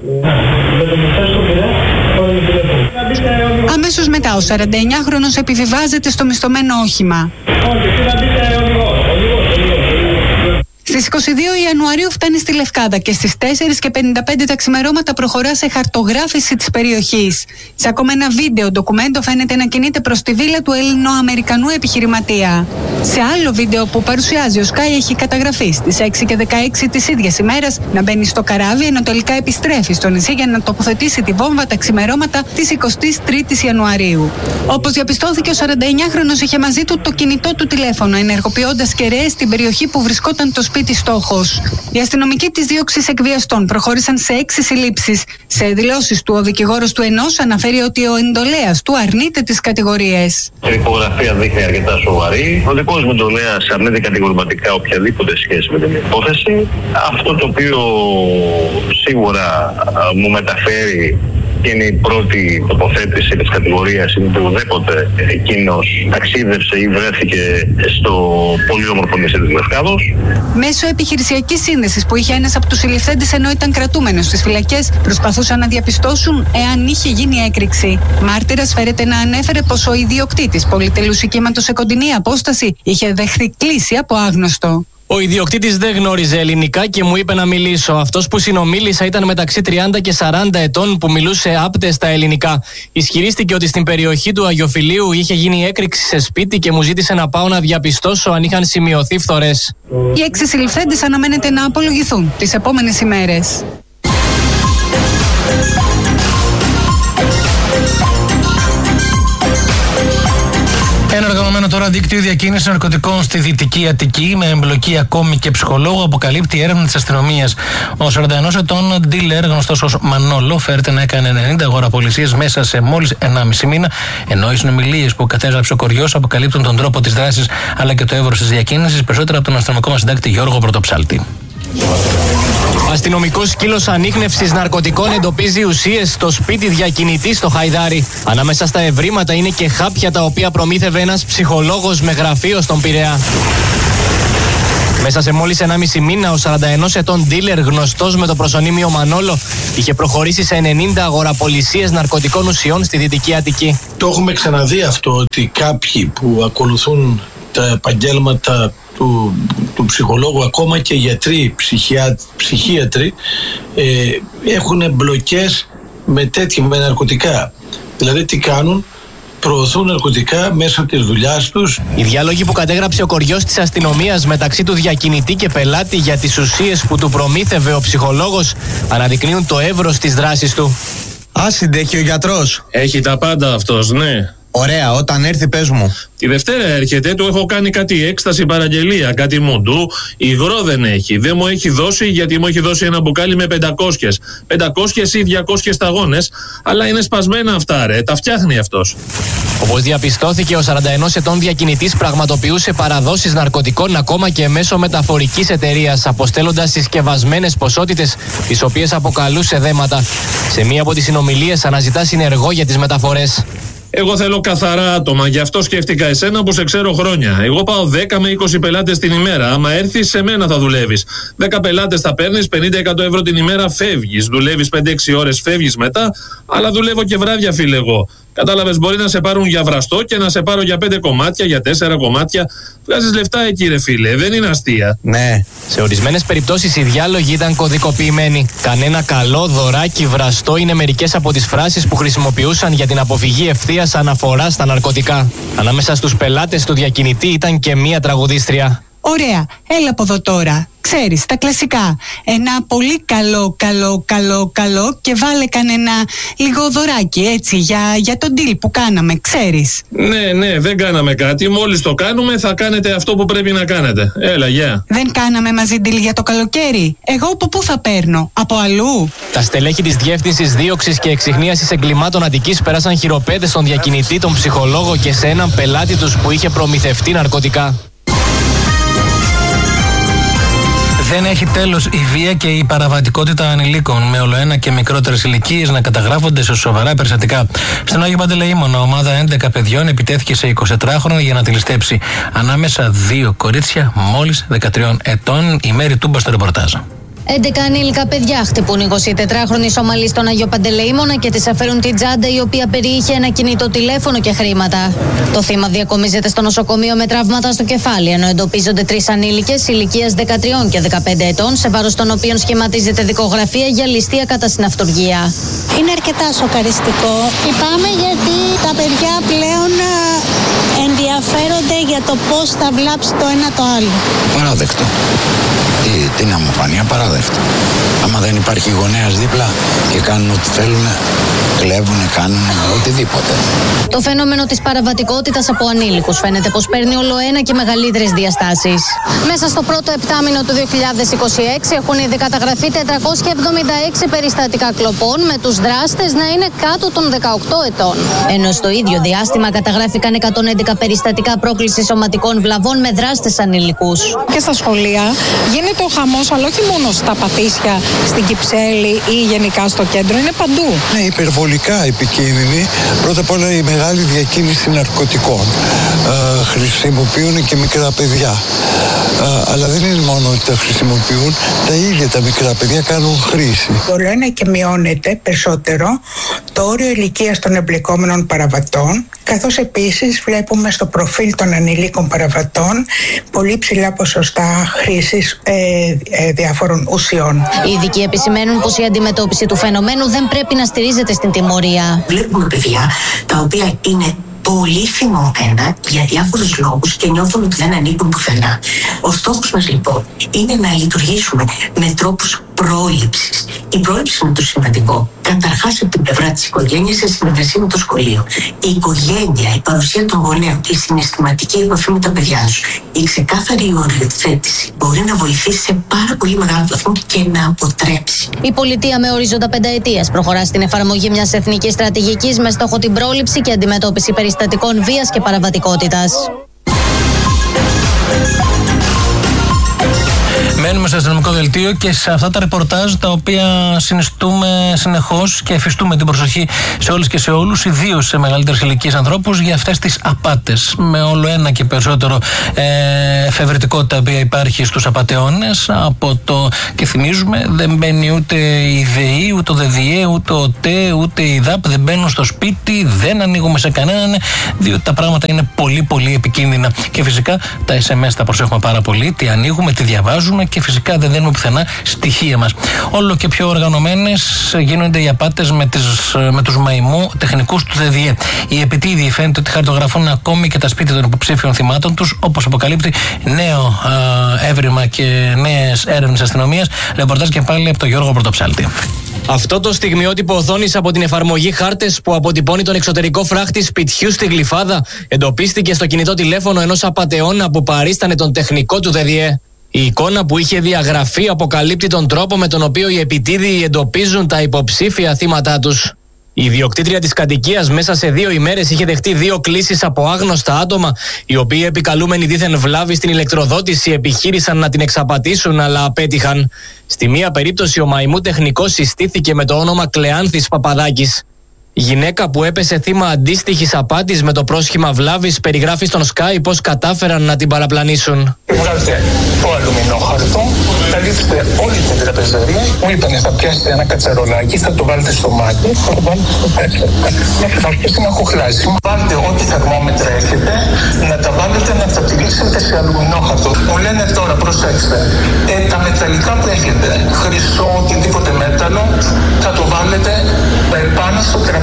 [SPEAKER 1] Αμέσως μετά, ο 49χρονος επιβιβάζεται στο μισθωμένο όχημα. Στις 22 Ιανουαρίου φτάνει στη Λευκάδα και στις 4:55 τα ξημερώματα προχωρά σε χαρτογράφηση της περιοχής. Σε ακόμα ένα βίντεο ντοκουμέντο φαίνεται να κινείται προς τη βίλα του Έλληνο-Αμερικανού επιχειρηματία. Σε άλλο βίντεο που παρουσιάζει ο Sky έχει καταγραφεί στις 6:16 της ίδιας ημέρας να μπαίνει στο καράβι ενώ τελικά επιστρέφει στο νησί για να τοποθετήσει τη βόμβα τα ξημερώματα της 23ης Ιανουαρίου. Όπως διαπιστώθηκε, ο 49χρονος είχε μαζί του το κινητό του τηλέφωνο, ενεργοποιώντας κεραίες στην περιοχή που βρισκόταν το σπίτι στόχος. Οι αστυνομικοί της δίωξης εκβιαστών προχώρησαν σε 6 συλλήψεις. Σε δηλώσεις του, ο δικηγόρος του ενός αναφέρει ότι ο εντολέας του αρνείται τις κατηγορίες.
[SPEAKER 6] Η υπογραφία δείχνει αρκετά σοβαρή. Ο δικός μου εντολέας αρνείται κατηγορηματικά οποιαδήποτε σχέση με την υπόθεση. Αυτό το οποίο σίγουρα μου μεταφέρει και είναι η πρώτη τοποθέτηση της κατηγορίας είναι ότι ουδέποτε εκείνος ταξίδευσε ή βρέθηκε στο πολύ όμορφο νησί της Λευκάδος.
[SPEAKER 1] Μέσω επιχειρησιακής σύνδεσης που είχε ένας από τους συλληφθέντες ενώ ήταν κρατούμενος στις φυλακές, προσπαθούσαν να διαπιστώσουν εάν είχε γίνει έκρηξη. Μάρτυρας φέρεται να ανέφερε πως ο ιδιοκτήτης πολυτελούς οικίματος σε κοντινή απόσταση είχε δεχθεί κλήση από άγνωστο.
[SPEAKER 3] Ο ιδιοκτήτης δεν γνώριζε ελληνικά και μου είπε να μιλήσω. Αυτός που συνομίλησα ήταν μεταξύ 30 και 40 ετών που μιλούσε άπτεστα ελληνικά. Ισχυρίστηκε ότι στην περιοχή του Αγιοφυλίου είχε γίνει έκρηξη σε σπίτι και μου ζήτησε να πάω να διαπιστώσω αν είχαν σημειωθεί φθορές.
[SPEAKER 1] Οι 6 συλληφθέντες αναμένεται να απολογηθούν τις επόμενες ημέρες.
[SPEAKER 9] Ένα οργανωμένο τώρα δίκτυο διακίνησης ναρκωτικών στη Δυτική Αττική με εμπλοκή ακόμη και ψυχολόγου αποκαλύπτει έρευνα της αστυνομίας. Ο 41 ετών ντίλερ, γνωστός ως Μανόλο, φέρεται να έκανε 90 αγοραπολισίες μέσα σε μόλις 1,5 μήνα, ενώ οι συνομιλίες που κατέγραψε ο κοριός αποκαλύπτουν τον τρόπο της δράσης αλλά και το εύρος της διακίνησης, περισσότερα από τον αστυνομικό μας συντάκτη Γιώργο Πρωτοψάλτη.
[SPEAKER 3] Ο αστυνομικός σκύλος ανίχνευσης ναρκωτικών εντοπίζει ουσίες στο σπίτι διακινητή στο Χαϊδάρι. Ανάμεσα στα ευρήματα είναι και χάπια τα οποία προμήθευε ένας ψυχολόγος με γραφείο στον Πειραιά. Μέσα σε μόλις 1,5 μήνα, ο 41 ετών ντίλερ, γνωστός με το προσωνύμιο Μανόλο, είχε προχωρήσει σε 90 αγοραπολισίες ναρκωτικών ουσιών στη Δυτική Αττική.
[SPEAKER 13] Το έχουμε ξαναδεί αυτό, ότι κάποιοι που ακολουθούν τα επαγγέλματα του ψυχολόγου, ακόμα και γιατροί, ψυχίατροι, έχουν μπλοκές με ναρκωτικά. Δηλαδή τι κάνουν? Προωθούν ναρκωτικά μέσω της δουλειάς τους.
[SPEAKER 3] Οι διάλογοι που κατέγραψε ο κοριός της αστυνομίας μεταξύ του διακινητή και πελάτη για τις ουσίες που του προμήθευε ο ψυχολόγος αναδεικνύουν το εύρος της δράσης του.
[SPEAKER 14] Συντέχει ο γιατρός.
[SPEAKER 10] Έχει τα πάντα αυτός, ναι.
[SPEAKER 14] Ωραία, όταν έρθει πες μου.
[SPEAKER 10] Τη Δευτέρα έρχεται, του έχω κάνει κάτι έκσταση παραγγελία, κάτι μουντού. Υγρό δεν έχει. Δεν μου έχει δώσει, γιατί μου έχει δώσει ένα μπουκάλι με 500. 500 ή 200 σταγόνες, αλλά είναι σπασμένα αυτά, ρε. Τα φτιάχνει αυτός.
[SPEAKER 3] Όπως διαπιστώθηκε, ο 41 ετών διακινητής πραγματοποιούσε παραδόσεις ναρκωτικών ακόμα και μέσω μεταφορικής εταιρείας, αποστέλλοντας συσκευασμένες ποσότητες, τις οποίες αποκαλούσε δέματα. Σε μία από τις συνομιλίες αναζητά συνεργό για τις μεταφορές.
[SPEAKER 10] Εγώ θέλω καθαρά άτομα, γι' αυτό σκέφτηκα εσένα που σε ξέρω χρόνια. Εγώ πάω 10 με 20 πελάτες την ημέρα. Άμα έρθεις, σε μένα θα δουλεύεις. 10 πελάτες θα παίρνεις, 50-100 ευρώ την ημέρα, φεύγεις. Δουλεύεις 5-6 ώρες, φεύγεις μετά, αλλά δουλεύω και βράδια, φίλε εγώ. Κατάλαβες, μπορεί να σε πάρουν για βραστό και να σε πάρω για 5 κομμάτια, για 4 κομμάτια. Βγάζεις λεφτά εκεί, ρε φίλε, δεν είναι αστεία.
[SPEAKER 14] Ναι.
[SPEAKER 3] Σε ορισμένες περιπτώσεις οι διάλογοι ήταν κωδικοποιημένοι. Κανένα καλό, δωράκι, βραστό είναι μερικές από τις φράσεις που χρησιμοποιούσαν για την αποφυγή ευθείας αναφοράς στα ναρκωτικά. Ανάμεσα στους πελάτες του διακινητή ήταν και μία τραγουδίστρια.
[SPEAKER 1] Ωραία, έλα από εδώ τώρα. Ξέρεις, τα κλασικά. Ένα πολύ καλό και βάλε κανένα λίγο δωράκι, έτσι, για τον deal που κάναμε, ξέρεις.
[SPEAKER 10] Ναι, δεν κάναμε κάτι. Μόλις το κάνουμε θα κάνετε αυτό που πρέπει να κάνετε. Έλα, γεια.
[SPEAKER 1] Δεν κάναμε μαζί deal για το καλοκαίρι. Εγώ από πού θα παίρνω? Από αλλού?
[SPEAKER 3] Τα στελέχη της Διεύθυνσης Δίωξης και Εξιχνίασης Εγκλημάτων Αττικής πέρασαν χειροπέδες στον διακινητή, τον ψυχολόγο και σε έναν πελάτη τους που είχε προμηθευτεί ναρκωτικά.
[SPEAKER 9] Δεν έχει τέλος η βία και η παραβατικότητα ανηλίκων, με ολοένα και μικρότερες ηλικίες να καταγράφονται σε σοβαρά περιστατικά. Στον Άγιο Παντελεήμονα, ομάδα 11 παιδιών επιτέθηκε σε 24χρονο για να τη ληστέψει. Ανάμεσα 2 κορίτσια μόλις 13 ετών. Η Μέρη Τούμπα στο ρεπορτάζ.
[SPEAKER 22] 11 ανήλικα παιδιά χτυπούν 24χρονοι Σομαλοί στον Άγιο Παντελεήμονα και της αφαιρούν την τσάντα η οποία περιείχε ένα κινητό τηλέφωνο και χρήματα. Το θύμα διακομίζεται στο νοσοκομείο με τραύματα στο κεφάλι, ενώ εντοπίζονται 3 ανήλικες ηλικίας 13 και 15 ετών, σε βάρος των οποίων σχηματίζεται δικογραφία για ληστεία κατά συναυτουργία.
[SPEAKER 16] Είναι αρκετά σοκαριστικό. Λυπάμαι γιατί τα παιδιά πλέον ενδιαφέρονται για το πώς θα βλάψει το ένα το άλλο.
[SPEAKER 17] Παράδεκτο. Τι να μου φανεί, απαράδεκτο. Άμα δεν υπάρχει γονέας δίπλα και κάνουν ό,τι θέλουν, κλέβουν, κάνουν οτιδήποτε.
[SPEAKER 22] Το φαινόμενο της παραβατικότητας από ανήλικους φαίνεται πως παίρνει όλο ένα και μεγαλύτερες διαστάσεις. Μέσα στο πρώτο επτάμηνο του 2026 έχουν ήδη καταγραφεί 476 περιστατικά κλοπών, με τους δράστες να είναι κάτω των 18 ετών. Ενώ στο ίδιο διάστημα καταγράφηκαν 111 περιστατικά πρόκλησης σωματικών βλαβών με δράστες ανηλικούς.
[SPEAKER 25] Και στα σχολεία γίνεται ο χαμός, αλλά όχι μόνο στα Πατήσια, στην Κυψέλη ή γενικά στο κέντρο, είναι παντού.
[SPEAKER 26] Ναι, υπερβολικά επικίνδυνη. Πρώτα απ' όλα η μεγάλη διακίνηση ναρκωτικών. Χρησιμοποιούν και μικρά παιδιά. Αλλά δεν είναι μόνο ότι τα χρησιμοποιούν, τα ίδια τα μικρά παιδιά κάνουν χρήση.
[SPEAKER 27] Όλο ένα και μειώνεται περισσότερο το όριο ηλικίας των εμπλεκόμενων παραβατών, καθώς επίσης βλέπουμε στο προφίλ των ανηλίκων παραβατών πολύ ψηλά ποσοστά χρήσης διάφορων ουσιών.
[SPEAKER 22] Οι ειδικοί επισημαίνουν πως η αντιμετώπιση του φαινομένου δεν πρέπει να στηρίζεται στην τιμωρία.
[SPEAKER 28] Βλέπουμε παιδιά τα οποία είναι πολύ θυμωμένα για διάφορους λόγους και νιώθουν ότι δεν ανήκουν πουθενά. Ο στόχος μας λοιπόν είναι να λειτουργήσουμε με τρόπους πρόληψης. Η πρόληψη είναι το σημαντικό. Καταρχάς από την πλευρά της οικογένειας σε συνεργασία με το σχολείο. Η οικογένεια, η παρουσία των γονέων, η συναισθηματική επαφή με τα παιδιά τους, η ξεκάθαρη οριοθέτηση μπορεί να βοηθήσει σε πάρα πολύ μεγάλο βαθμό και να αποτρέψει.
[SPEAKER 22] Η πολιτεία με ορίζοντα πενταετίας προχωρά στην εφαρμογή μιας εθνικής στρατηγικής με στόχο την πρόληψη και αντιμετώπιση περιστατικών βίας και παραβατικότητας.
[SPEAKER 9] Μένουμε στο αστυνομικό δελτίο και σε αυτά τα ρεπορτάζ τα οποία συνιστούμε συνεχώς και εφιστούμε την προσοχή σε όλες και σε όλους, ιδίως σε μεγαλύτερες ηλικίες ανθρώπους, για αυτές τις απάτες. Με όλο ένα και περισσότερο εφευρετικότητα που υπάρχει στους απατεώνες. Και θυμίζουμε, δεν μπαίνει ούτε η ΔΕΗ, ούτε ο ΔΔΕ, ούτε ο ΤΕ, ούτε η ΔΑΠ, δεν μπαίνουν στο σπίτι, δεν ανοίγουμε σε κανέναν, διότι τα πράγματα είναι πολύ πολύ επικίνδυνα. Και φυσικά τα SMS τα προσέχουμε πάρα πολύ, τι ανοίγουμε, τι διαβάζουμε και φυσικά δεν δίνουμε πουθενά στοιχεία μας. Όλο και πιο οργανωμένες γίνονται οι απάτες με τους μαϊμού τεχνικούς του ΔΔΕ. Οι επιτίδιοι φαίνεται ότι χαρτογραφούν ακόμη και τα σπίτια των υποψήφιων θυμάτων τους, όπως αποκαλύπτει νέο έβριμα και νέες έρευνες αστυνομίας. Ρεπορτάζ και πάλι από τον Γιώργο Πρωτοψάλτη.
[SPEAKER 3] Αυτό το στιγμιότυπο οθόνης από την εφαρμογή Χάρτες που αποτυπώνει τον εξωτερικό φράχτη σπιτιού στη Γλυφάδα εντοπίστηκε στο κινητό τηλέφωνο ενός απατεώνα που παρίστανε τον τεχνικό του ΔΔΕ. Η εικόνα που είχε διαγραφεί αποκαλύπτει τον τρόπο με τον οποίο οι επιτίδιοι εντοπίζουν τα υποψήφια θύματά τους. Η ιδιοκτήτρια της κατοικίας μέσα σε 2 ημέρες είχε δεχτεί 2 κλήσεις από άγνωστα άτομα, οι οποίοι επικαλούμενοι δίθεν βλάβη στην ηλεκτροδότηση επιχείρησαν να την εξαπατήσουν, αλλά απέτυχαν. Στη μία περίπτωση ο μαϊμού τεχνικός συστήθηκε με το όνομα Κλεάνθης Παπαδάκης. Η γυναίκα που έπεσε θύμα αντίστοιχης απάτης με το πρόσχημα βλάβης περιγράφει στον Sky πώς κατάφεραν να την παραπλανήσουν.
[SPEAKER 4] Βγάλετε το αλουμινόχαρτο, καλύψτε όλη την τραπεζαρία. Μου είπανε θα πιάσετε ένα κατσαρολάκι, θα το βάλετε στο μάτι, θα το βάλετε στο πέτρο. Μέχρι θα αρχίσει να χοχλάσει. Βάλτε ό,τι θερμόμετρα έχετε, να τα βάλετε να τα τυλίξετε σε αλουμινόχαρτο. Μου λένε τώρα, προσέξτε, τα μεταλλικά που έχετε, χρυσό, οτιδήποτε μέταλλο, θα το βάλετε πάνω στο τραπέζι,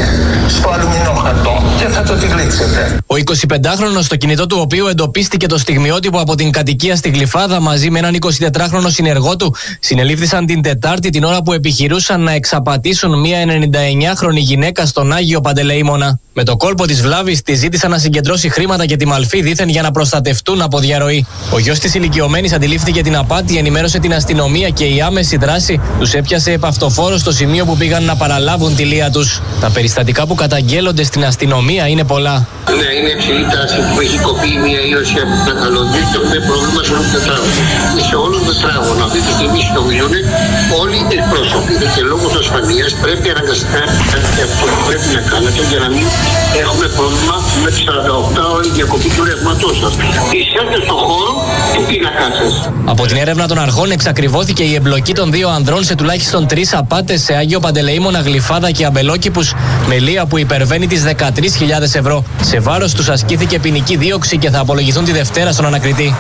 [SPEAKER 4] στο αλουμινόχαρτο και θα το τυλίξετε.
[SPEAKER 3] Ο 25χρονος, στο κινητό του οποίου εντοπίστηκε το στιγμιότυπο από την κατοικία στη Γλυφάδα, μαζί με έναν 24χρονο συνεργό του, συνελήφθησαν την Τετάρτη την ώρα που επιχειρούσαν να εξαπατήσουν μια 99χρονη γυναίκα στον Άγιο Παντελεήμονα. Με το κόλπο της βλάβης τη ζήτησαν να συγκεντρώσει χρήματα και τη μαλφή δήθεν για να προστατευτούν από διαρροή. Ο γιος της ηλικιωμένης αντιλήφθηκε την απάτη, ενημέρωσε την αστυνομία και η άμεση δράση τους έπιασε επαυτοφόρο στο σημείο που πήγαν να παραλάβουν τη λία τους. Τα περιστατικά που καταγγέλλονται στην αστυνομία είναι πολλά.
[SPEAKER 12] Ναι, είναι υψηλή τάση που έχει κοπεί μια ίωση από τα καλώδια και είναι πρόβλημα σε όλο το τετράγωνο. Σε όλο το τετράγωνο αυτή τη στιγμή συνομιλούν όλοι οι εκπρόσωποι και λόγω ασφαλείας πρέπει αναγκαστικά κάτι αυτό που πρέπει να κάνετε για να μην έχουμε πρόβλημα με τις 48 ώρες διακοπή του ρεύματός σας. Εισέλθετε στον χώρο του πίνακά σας. Από
[SPEAKER 3] την έρευνα των αρχών εξακριβώθηκε η εμπλοκή των 2 ανδρών σε τουλάχιστον 3 απάτες σε Άγιο Παντελεήμονα, Γλυφάδα και Αμπελόκηπους με λία που υπερβαίνει τις 13.000 ευρώ. Σε βάρος τους ασκήθηκε ποινική δίωξη και θα απολογηθούν τη Δευτέρα στον ανακριτή.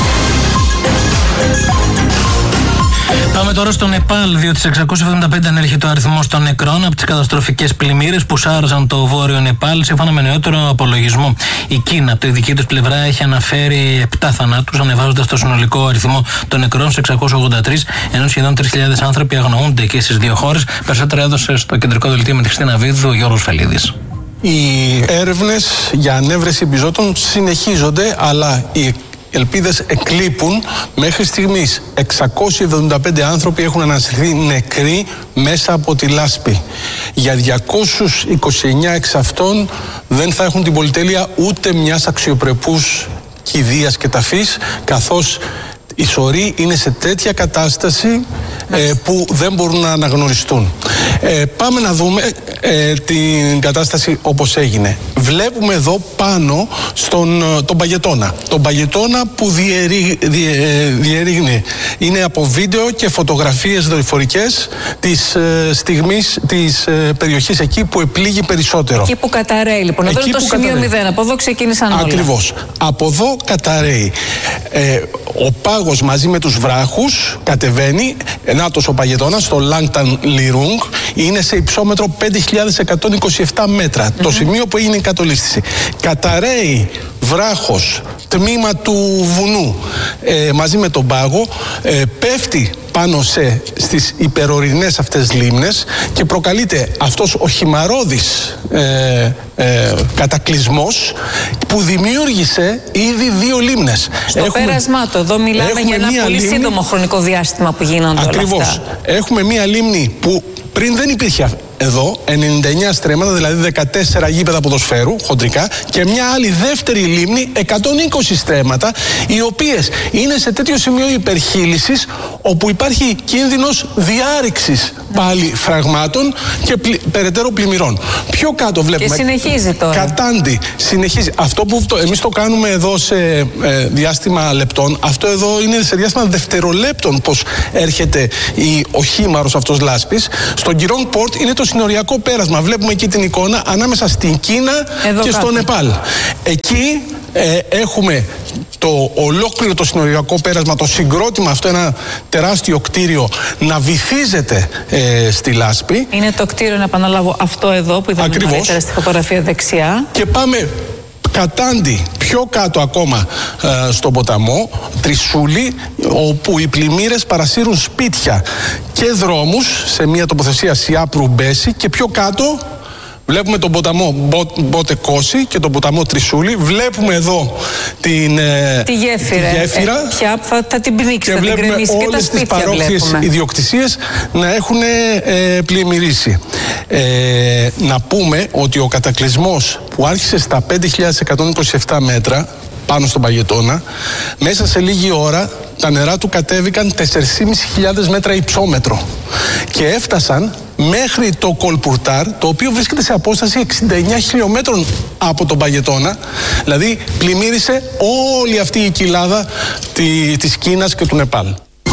[SPEAKER 9] Πάμε τώρα στο Νεπάλ, διότι σε 675 ανέρχεται ο αριθμός των νεκρών από τις καταστροφικές πλημμύρες που σάρωσαν το βόρειο Νεπάλ, σύμφωνα με νεότερο απολογισμό. Η Κίνα, από τη δική τους πλευρά, έχει αναφέρει 7 θανάτους, ανεβάζοντας το συνολικό αριθμό των νεκρών σε 683, ενώ σχεδόν 3.000 άνθρωποι αγνοούνται και στις 2 χώρες. Περισσότερα έδωσε στο κεντρικό δελτίο με τη Χριστίνα Βίδου ο Γιώργος Φελίδης.
[SPEAKER 15] Οι έρευνες για ανέβρεση επιζώτων συνεχίζονται, αλλά οι ελπίδες εκλείπουν. Μέχρι στιγμής 675 άνθρωποι έχουν αναστηθεί νεκροί μέσα από τη λάσπη. Για 229 εξ αυτών δεν θα έχουν την πολυτέλεια ούτε μιας αξιοπρεπούς κηδείας και ταφής, καθώς οι σωροί είναι σε τέτοια κατάσταση που δεν μπορούν να αναγνωριστούν. Πάμε να δούμε την κατάσταση όπως έγινε. Βλέπουμε εδώ πάνω τον Παγετώνα. Τον Παγετώνα που διερρήγνει. Είναι από βίντεο και φωτογραφίες δορυφορικές της στιγμής της περιοχής εκεί που επλήγει περισσότερο.
[SPEAKER 11] Εκεί που καταραίει λοιπόν. Εδώ είναι το σημείο 0. Από εδώ ξεκίνησαν όλα.
[SPEAKER 15] Ακριβώς. Από εδώ καταραίει. Ο πάγος μαζί με τους βράχους κατεβαίνει. Ενάτος ο Παγετώνας στο Langtan Lirung είναι σε υψόμετρο 5.127 μέτρα. Το σημείο που έγινε η κατολίσθηση. Καταραίει βράχος, τμήμα του βουνού μαζί με τον πάγο, πέφτει πάνω στις υπερορεινές αυτές λίμνες και προκαλείται αυτός ο χυμαρώδης κατακλυσμός που δημιούργησε ήδη 2 λίμνες.
[SPEAKER 11] Στο πέρασμά του, εδώ μιλάμε για ένα πολύ σύντομο χρονικό διάστημα που γίνονται όλα αυτά.
[SPEAKER 15] Ακριβώς. Έχουμε μία λίμνη που πριν δεν υπήρχε εδώ 99 στρέμματα, δηλαδή 14 γήπεδα ποδοσφαίρου χοντρικά, και μια άλλη δεύτερη λίμνη 120 στρέμματα, οι οποίες είναι σε τέτοιο σημείο υπερχείλησης όπου υπάρχει κίνδυνος διάρρηξης πάλι φραγμάτων και περαιτέρω πλημμυρών. Πιο κάτω βλέπουμε.
[SPEAKER 11] Και συνεχίζει τώρα.
[SPEAKER 15] Κατάντι. Συνεχίζει. Αυτό που εμείς το κάνουμε εδώ σε διάστημα λεπτών, αυτό εδώ είναι σε διάστημα δευτερολέπτων πως έρχεται ο χήμαρος αυτός λάσπης. Στον Κυρόν Πόρτ είναι το συνοριακό πέρασμα. Βλέπουμε εκεί την εικόνα ανάμεσα στην Κίνα εδώ και στο Νεπάλ. Εκεί έχουμε το ολόκληρο το συνοριακό πέρασμα, το συγκρότημα αυτό, ένα τεράστιο κτίριο να βυθίζεται στη λάσπη.
[SPEAKER 11] Είναι το κτίριο, να επαναλάβω, αυτό εδώ που είδαμε νωρίτερα στη φωτογραφία δεξιά.
[SPEAKER 15] Και πάμε κατάντι πιο κάτω ακόμα στον ποταμό Τρισούλη, όπου οι πλημμύρες παρασύρουν σπίτια και δρόμους σε μια τοποθεσία Σιάπρου Μπέση, και πιο κάτω βλέπουμε τον ποταμό Μπότε Κώση και τον ποταμό Τρισούλη. Βλέπουμε εδώ τη γέφυρα.
[SPEAKER 11] Πια θα την πνίξει,
[SPEAKER 15] και
[SPEAKER 11] θα την γκρεμίσει, και
[SPEAKER 15] όλες τις παρόχειες ιδιοκτησίες να έχουν πλημμυρίσει. Να πούμε ότι ο κατακλυσμός που άρχισε στα 5.127 μέτρα πάνω στον Παγετώνα, μέσα σε λίγη ώρα τα νερά του κατέβηκαν 4.500 μέτρα υψόμετρο και έφτασαν μέχρι το Κολπουρτάρ, το οποίο βρίσκεται σε απόσταση 69 χιλιόμετρων από τον Παγετώνα. Δηλαδή πλημμύρισε όλη αυτή η κοιλάδα της Κίνας και του Νεπάλ.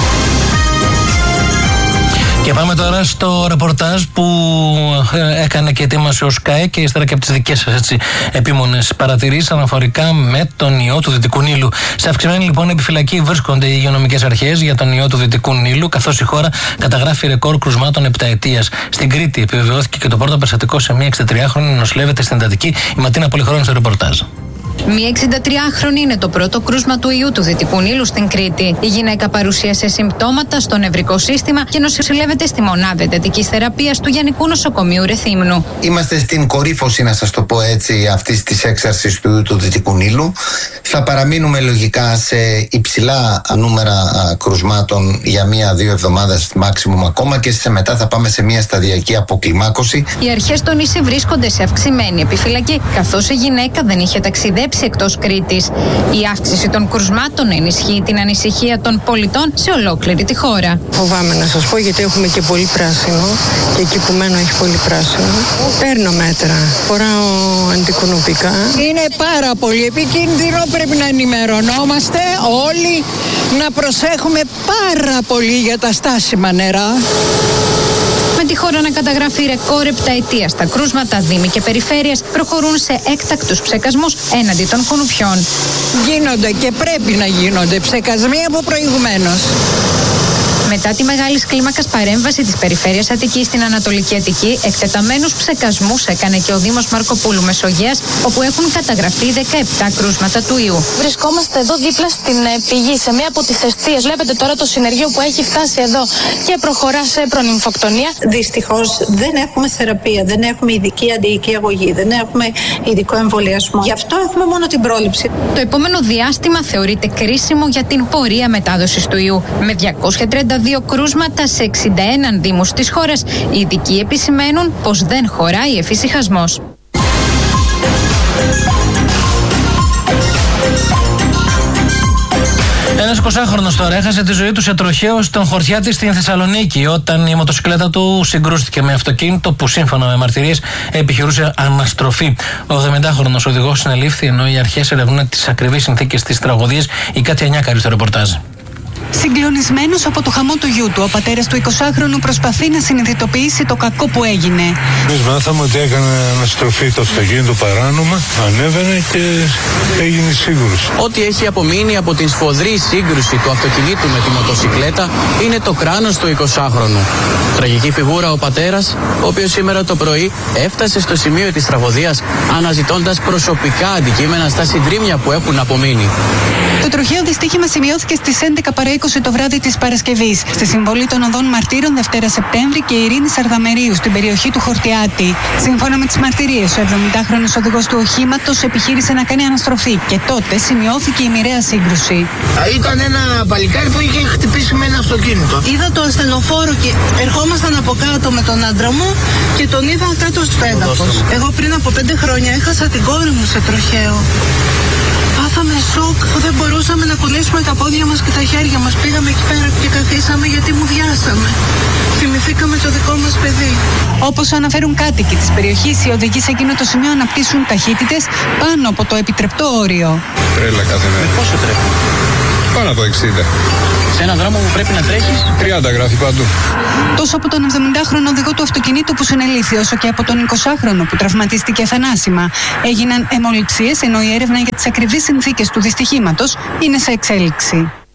[SPEAKER 9] Και πάμε τώρα στο ρεπορτάζ που έκανε και ετοίμασε ο ΣΚΑΕ, και ύστερα και από τις δικές σας επίμονες παρατηρήσεις αναφορικά με τον ιό του Δυτικού Νείλου. Σε αυξημένη λοιπόν επιφυλακή βρίσκονται οι υγειονομικές αρχές για τον ιό του Δυτικού Νείλου, καθώς η χώρα καταγράφει ρεκόρ κρουσμάτων επταετίας. Στην Κρήτη επιβεβαιώθηκε και το πρώτο περιστατικό σε μια 63χρονη νοσηλεύεται στην εντατική. Η Ματίνα Πολυχρόνου στο ρεπορτάζ.
[SPEAKER 5] Μία 63χρονη είναι το πρώτο κρούσμα του ιού του Δυτικού Νείλου στην Κρήτη. Η γυναίκα παρουσίασε συμπτώματα στο νευρικό σύστημα και νοσηλεύεται στη μονάδα εντατικής θεραπείας του Γενικού Νοσοκομείου Ρεθύμνου.
[SPEAKER 7] Είμαστε στην κορύφωση, να σας το πω έτσι, αυτής της έξαρσης του ιού του Δυτικού Νείλου. Θα παραμείνουμε λογικά σε υψηλά νούμερα κρουσμάτων για 1-2 εβδομάδες maximum ακόμα, και σε μετά θα πάμε σε μια σταδιακή αποκλιμάκωση.
[SPEAKER 5] Οι αρχές στο νησί βρίσκονται σε αυξημένη επιφυλακή, καθώς η γυναίκα δεν είχε ταξιδέψει εκτός Κρήτης. Η αύξηση των κρουσμάτων ενισχύει την ανησυχία των πολιτών σε ολόκληρη τη χώρα.
[SPEAKER 8] Φοβάμαι να σας πω, γιατί έχουμε και πολύ πράσινο, και εκεί που μένω έχει πολύ πράσινο. Παίρνω μέτρα, φοράω αντικουνοπικά. Είναι πάρα πολύ επικίνδυνο, πρέπει να ενημερωνόμαστε όλοι, να προσέχουμε πάρα πολύ για τα στάσιμα νερά.
[SPEAKER 5] Με τη χώρα να καταγράφει ρεκόρ επταετίας, τα κρούσματα, δήμοι και περιφέρειες προχωρούν σε έκτακτους ψεκασμούς έναντι των κουνουπιών.
[SPEAKER 8] Γίνονται και πρέπει να γίνονται ψεκασμοί από προηγουμένως.
[SPEAKER 5] Μετά τη μεγάλη κλίμακας παρέμβαση της περιφέρειας Αττικής στην Ανατολική Αττική, εκτεταμένους ψεκασμούς έκανε και ο Δήμος Μαρκοπούλου Μεσογείας, όπου έχουν καταγραφεί 17 κρούσματα του ιού.
[SPEAKER 18] Βρισκόμαστε εδώ δίπλα στην πηγή, σε μία από τις εστίες. Βλέπετε τώρα το συνεργείο που έχει φτάσει εδώ και προχωρά σε προνυμφοκτονία.
[SPEAKER 19] Δυστυχώς δεν έχουμε θεραπεία, δεν έχουμε ειδική αντιοική αγωγή, δεν έχουμε ειδικό εμβολιασμό. Γι' αυτό έχουμε μόνο την πρόληψη.
[SPEAKER 5] Το επόμενο διάστημα θεωρείται κρίσιμο για την πορεία μετάδοσης του ιού. Με 232 κρούσματα σε 61 δήμους της χώρας, οι ειδικοί επισημαίνουν πως δεν χωράει εφησυχασμός.
[SPEAKER 9] Ένας 20χρονος τώρα έχασε τη ζωή του σε τροχαίο στον Χορτιάτη στην Θεσσαλονίκη, όταν η μοτοσυκλέτα του συγκρούστηκε με αυτοκίνητο που σύμφωνα με μαρτυρίες επιχειρούσε αναστροφή. Ο 70χρονος οδηγός συνελήφθη, ενώ οι αρχές ερευνούν τις ακριβείς συνθήκες της τραγωδίας. Η Κάτια Νιάκαρη στο ρεπορτάζ.
[SPEAKER 1] Συγκλονισμένος από το χαμό του γιού του, ο πατέρας του 20χρονου προσπαθεί να συνειδητοποιήσει το κακό που έγινε.
[SPEAKER 20] Εμείς μάθαμε ότι έκανε αναστροφή το αυτοκίνητο παράνομα, ανέβαινε και έγινε σύγκρουση.
[SPEAKER 21] Ό,τι έχει απομείνει από την σφοδρή σύγκρουση του αυτοκινήτου με τη μοτοσυκλέτα είναι το κράνος του 20χρονου. Τραγική φιγούρα ο πατέρας, ο οποίος σήμερα το πρωί έφτασε στο σημείο της τραγωδίας αναζητώντας προσωπικά αντικείμενα στα συντρίμμια που έχουν απομείνει.
[SPEAKER 1] Το τροχαίο δυστύχημα σημειώθηκε στις 11 παρά 20 το βράδυ της Παρασκευής, στη συμβολή των οδών Μαρτύρων Δευτέρα Σεπτέμβρη και Ειρήνης Αρδαμερίου στην περιοχή του Χορτιάτη. Σύμφωνα με τις μαρτυρίες, ο 70χρονος οδηγός του οχήματος επιχείρησε να κάνει αναστροφή και τότε σημειώθηκε η μοιραία σύγκρουση.
[SPEAKER 2] Ήταν ένα παλικάρι που είχε χτυπήσει με ένα αυτοκίνητο. Είδα το ασθενοφόρο και ερχόμασταν από κάτω με τον άντρα μου και τον είδα κάτω στο έδαφος. Εγώ πριν από 5 χρόνια έχασα την κόρη μου σε τροχαίο. Πάθαμε σοκ που δεν μπορούσαμε να κουνήσουμε τα πόδια μας και τα χέρια μας. Πήγαμε εκεί πέρα και καθίσαμε γιατί μου διάσαμε. Θυμηθήκαμε το δικό μας παιδί.
[SPEAKER 1] Όπως αναφέρουν κάτοικοι της περιοχής, οι οδηγοί σε εκείνο το σημείο αναπτύσσουν ταχύτητες πάνω από το επιτρεπτό όριο.
[SPEAKER 6] Τρέλα κάθε μέρα.
[SPEAKER 2] Πόσο τρέχει?
[SPEAKER 6] Πάνω από 60.
[SPEAKER 2] Σε έναν δρόμο που πρέπει να τρέχεις?
[SPEAKER 6] 30 γράφει παντού.
[SPEAKER 1] Τόσο από τον 70χρονο οδηγό του αυτοκινήτου που συνελήφθη, όσο και από τον 20χρονο που τραυματίστηκε θανάσιμα. Έγιναν αιμοληψίες, ενώ η έρευνα για τις ακριβείς συνθήκες του δυστυχήματος είναι σε εξέλιξη.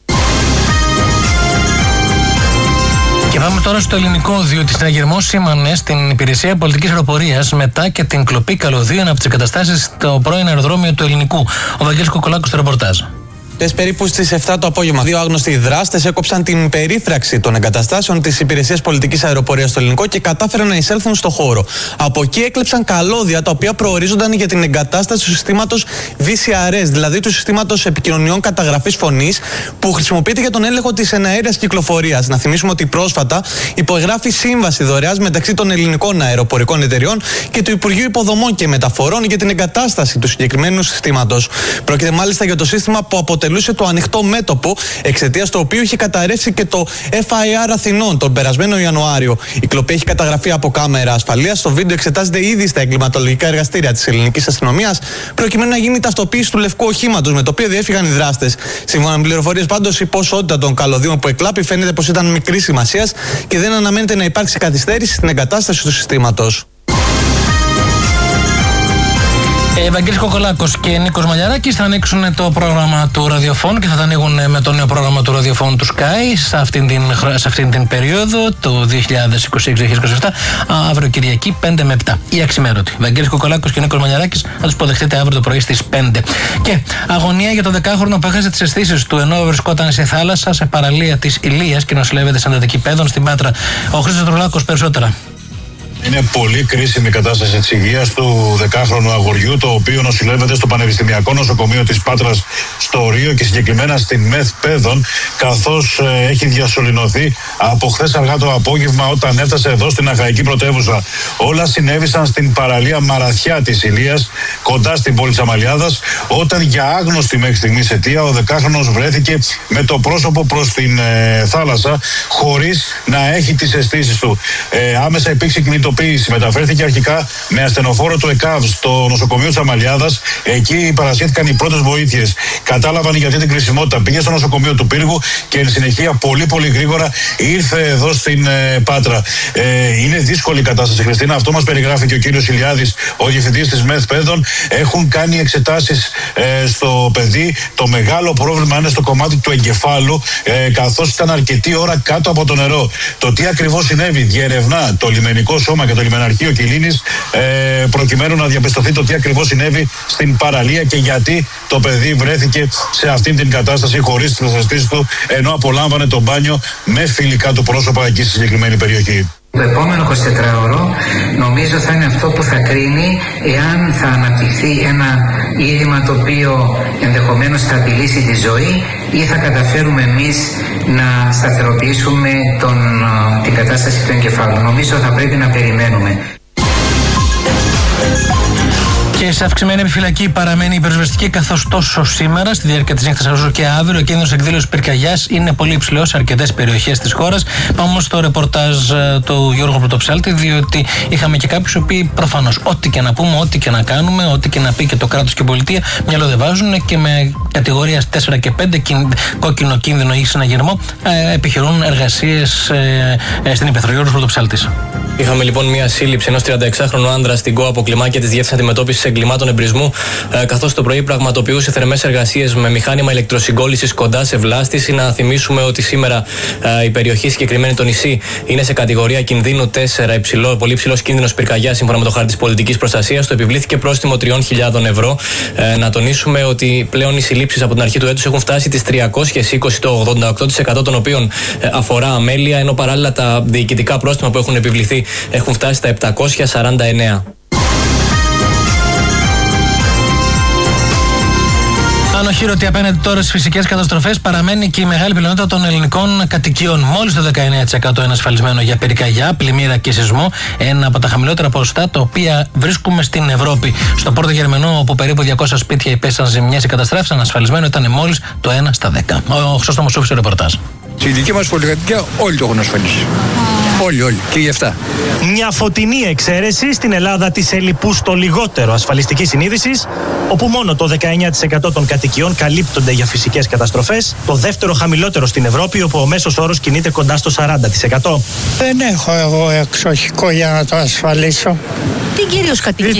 [SPEAKER 9] Και πάμε τώρα στο ελληνικό, διότι συναγερμός σήμανε στην Υπηρεσία Πολιτικής Αεροπορίας μετά και την κλοπή καλωδίων από τις εγκαταστάσεις στο πρώην αεροδρόμιο του Ελληνικού. Ο Βαγγέλης Κοκολάκος στο ρεπορτάζ.
[SPEAKER 10] Περίπου στις 7 το απόγευμα, 2 άγνωστοι δράστες έκοψαν την περίφραξη των εγκαταστάσεων της Υπηρεσίας Πολιτικής Αεροπορίας στο Ελληνικό και κατάφεραν να εισέλθουν στο χώρο. Από εκεί έκλεψαν καλώδια τα οποία προορίζονταν για την εγκατάσταση του συστήματος VCRS, δηλαδή του συστήματος επικοινωνιών καταγραφής φωνής, που χρησιμοποιείται για τον έλεγχο της εναέριας κυκλοφορίας. Να θυμίσουμε ότι πρόσφατα υπογράφει σύμβαση δωρεάς μεταξύ των ελληνικών αεροπορικών εταιριών και του Υπουργείου Υποδομών και Μεταφορών για την εγκατάσταση του συγκεκριμένου συστήματος. Πρόκειται μάλιστα για το σύστημα που αποτελούσε το ανοιχτό μέτωπο, εξαιτίας του οποίου είχε καταρρεύσει και το FIR Αθηνών τον περασμένο Ιανουάριο. Η κλοπή έχει καταγραφεί από κάμερα ασφαλείας. Το βίντεο εξετάζεται ήδη στα εγκληματολογικά εργαστήρια της ελληνικής αστυνομίας, προκειμένου να γίνει η ταυτοποίηση του λευκού οχήματος με το οποίο διέφυγαν οι δράστες. Σύμφωνα με πληροφορίες, πάντως, η ποσότητα των καλωδίων που εκλάπη φαίνεται πως ήταν μικρής σημασίας και δεν αναμένεται να υπάρξει καθυστέρηση στην εγκατάσταση του συστήματος.
[SPEAKER 9] Βαγγέλης Κοκολάκος και Νίκος Μαλιαράκης θα ανοίξουν το πρόγραμμα του ραδιοφώνου και θα το ανοίγουν με το νέο πρόγραμμα του ραδιοφώνου του Sky σε αυτήν την περίοδο, το 2026-2027, αύριο Κυριακή 5 με 7. Η αξιμέρωτη. Βαγγέλης Κοκολάκος και Νίκος Μαλιαράκης θα τους υποδεχτείτε αύριο το πρωί στις 5. Και αγωνία για το 10χρονο που έχασε τις αισθήσεις του ενώ βρισκόταν σε θάλασσα σε παραλία της Ηλίας και νοσηλεύεται σε εντατική παιδών στην Πάτρα. Ο Χρήστος Τρολάκος περισσότερα.
[SPEAKER 13] Είναι πολύ κρίσιμη η κατάσταση της υγείας του 10χρονου αγοριού, το οποίο νοσηλεύεται στο Πανεπιστημιακό Νοσοκομείο της Πάτρας στο Ρίο και συγκεκριμένα στην ΜΕΘ Παιδών, καθώς έχει διασωληνωθεί από χθες αργά το απόγευμα όταν έφτασε εδώ στην Αχαϊκή Πρωτεύουσα. Όλα συνέβησαν στην παραλία Μαραθιά της Ηλίας, κοντά στην πόλη της Αμαλιάδας, όταν για άγνωστη μέχρι στιγμής αιτία ο 10χρονος βρέθηκε με το πρόσωπο προς την θάλασσα, χωρίς να έχει τις αισθήσεις του. Άμεσα υπήρξε κινητοποίηση. Μεταφέρθηκε αρχικά με ασθενοφόρο του ΕΚΑΒ στο νοσοκομείο της Αμαλιάδας. Εκεί παρασχέθηκαν οι πρώτες βοήθειες. Κατάλαβαν για αυτή την κρισιμότητα. Πήγε στο νοσοκομείο του Πύργου και εν συνεχεία πολύ γρήγορα ήρθε εδώ στην Πάτρα. Είναι δύσκολη η κατάσταση, Χριστίνα. Αυτό μας περιγράφει και ο κύριος Ηλιάδης, ο διευθυντής της ΜΕΘ Παιδών. Έχουν κάνει εξετάσεις στο παιδί. Το μεγάλο πρόβλημα είναι στο κομμάτι του εγκεφάλου, καθώς ήταν αρκετή ώρα κάτω από το νερό. Το τι ακριβώς συνέβη διερευνά το λιμενικό σώμα και το λιμεναρχείο Κιλίνης, προκειμένου να διαπιστωθεί το τι ακριβώς συνέβη στην παραλία και γιατί το παιδί βρέθηκε σε αυτήν την κατάσταση χωρίς τις αισθήσεις του, ενώ απολάμβανε το μπάνιο με φιλικά του πρόσωπα εκεί στη συγκεκριμένη περιοχή.
[SPEAKER 14] Το επόμενο 24ωρο νομίζω θα είναι αυτό που θα κρίνει εάν θα αναπτυχθεί ένα είδημα το οποίο ενδεχομένως θα απειλήσει τη ζωή ή θα καταφέρουμε εμείς να σταθεροποιήσουμε την κατάσταση του εγκεφάλου. Νομίζω θα πρέπει να περιμένουμε.
[SPEAKER 9] Και σε αυξημένη επιφυλακή παραμένει η πυροσβεστική, καθώς τόσο σήμερα, στη διάρκεια της νύχτας όσο και αύριο, ο κίνδυνος εκδήλωσης πυρκαγιάς είναι πολύ υψηλός σε αρκετές περιοχές της χώρας. Πάμε όμως στο ρεπορτάζ του Γιώργου Πρωτοψάλτη, διότι είχαμε και κάποιους οι οποίοι προφανώς, ό,τι και να πούμε, ό,τι και να κάνουμε, ό,τι και να πει και το κράτος και η πολιτεία, μυαλό δεν βάζουν και με κατηγορίας 4 και 5, κόκκινο κίνδυνο ή συναγερμό, επιχειρούν εργασίες στην Υπεθρο. Γιώργος Πρωτοψάλτης.
[SPEAKER 3] Είχαμε λοιπόν μια σύλληψη ενός 36χρονου άντρα στην ΚΟΑ από Κλιμάκια της Διεύθυνσης Αντιμετώπισης εγκλημάτων εμπρισμού, καθώς το πρωί πραγματοποιούσε θερμές εργασίες με μηχάνημα ηλεκτροσυγκόλλησης κοντά σε βλάστηση. Να θυμίσουμε ότι σήμερα η περιοχή, συγκεκριμένη το νησί, είναι σε κατηγορία κινδύνου 4, πολύ υψηλός κίνδυνος πυρκαγιάς σύμφωνα με το χάρτη της πολιτικής προστασίας. Το επιβλήθηκε πρόστιμο 3.000 ευρώ. Να τονίσουμε ότι πλέον οι συλλήψεις από την αρχή του έτους έχουν φτάσει τις 320, το 88% των οποίων αφορά αμέλεια, ενώ παράλληλα τα διοικητικά πρόστιμα που έχουν επιβληθεί έχουν φτάσει στα 749.
[SPEAKER 9] Ανοχήρωτη απέναντι τώρα στις φυσικές καταστροφές παραμένει και η μεγάλη πλειονότητα των ελληνικών κατοικιών. Μόλις το 19% είναι ασφαλισμένο για πυρκαγιά, πλημμύρα και σεισμό, ένα από τα χαμηλότερα ποσοστά τα οποία βρίσκουμε στην Ευρώπη. Στο Πόρτο Γερμανό, όπου περίπου 200 σπίτια υπέστησαν ζημιές ή καταστράφησαν, ασφαλισμένο ήταν μόλις το 1 στα 10. Ο Χρήστος Μοσούφης, στο ρεπορτάζ.
[SPEAKER 16] Στη δική μας πολυκατοικία όλοι το έχουν ασφαλίσει. Όλοι. Και γι' αυτά.
[SPEAKER 17] Μια φωτεινή εξαίρεση στην Ελλάδα της ελλειπούς το λιγότερο ασφαλιστικής συνείδησης, όπου μόνο το 19% των κατοικιών καλύπτονται για φυσικές καταστροφές, το δεύτερο χαμηλότερο στην Ευρώπη, όπου ο μέσος όρος κινείται κοντά στο 40%.
[SPEAKER 8] Δεν έχω εγώ εξοχικό για να το ασφαλίσω.
[SPEAKER 22] Τι κυρίως κατοικία?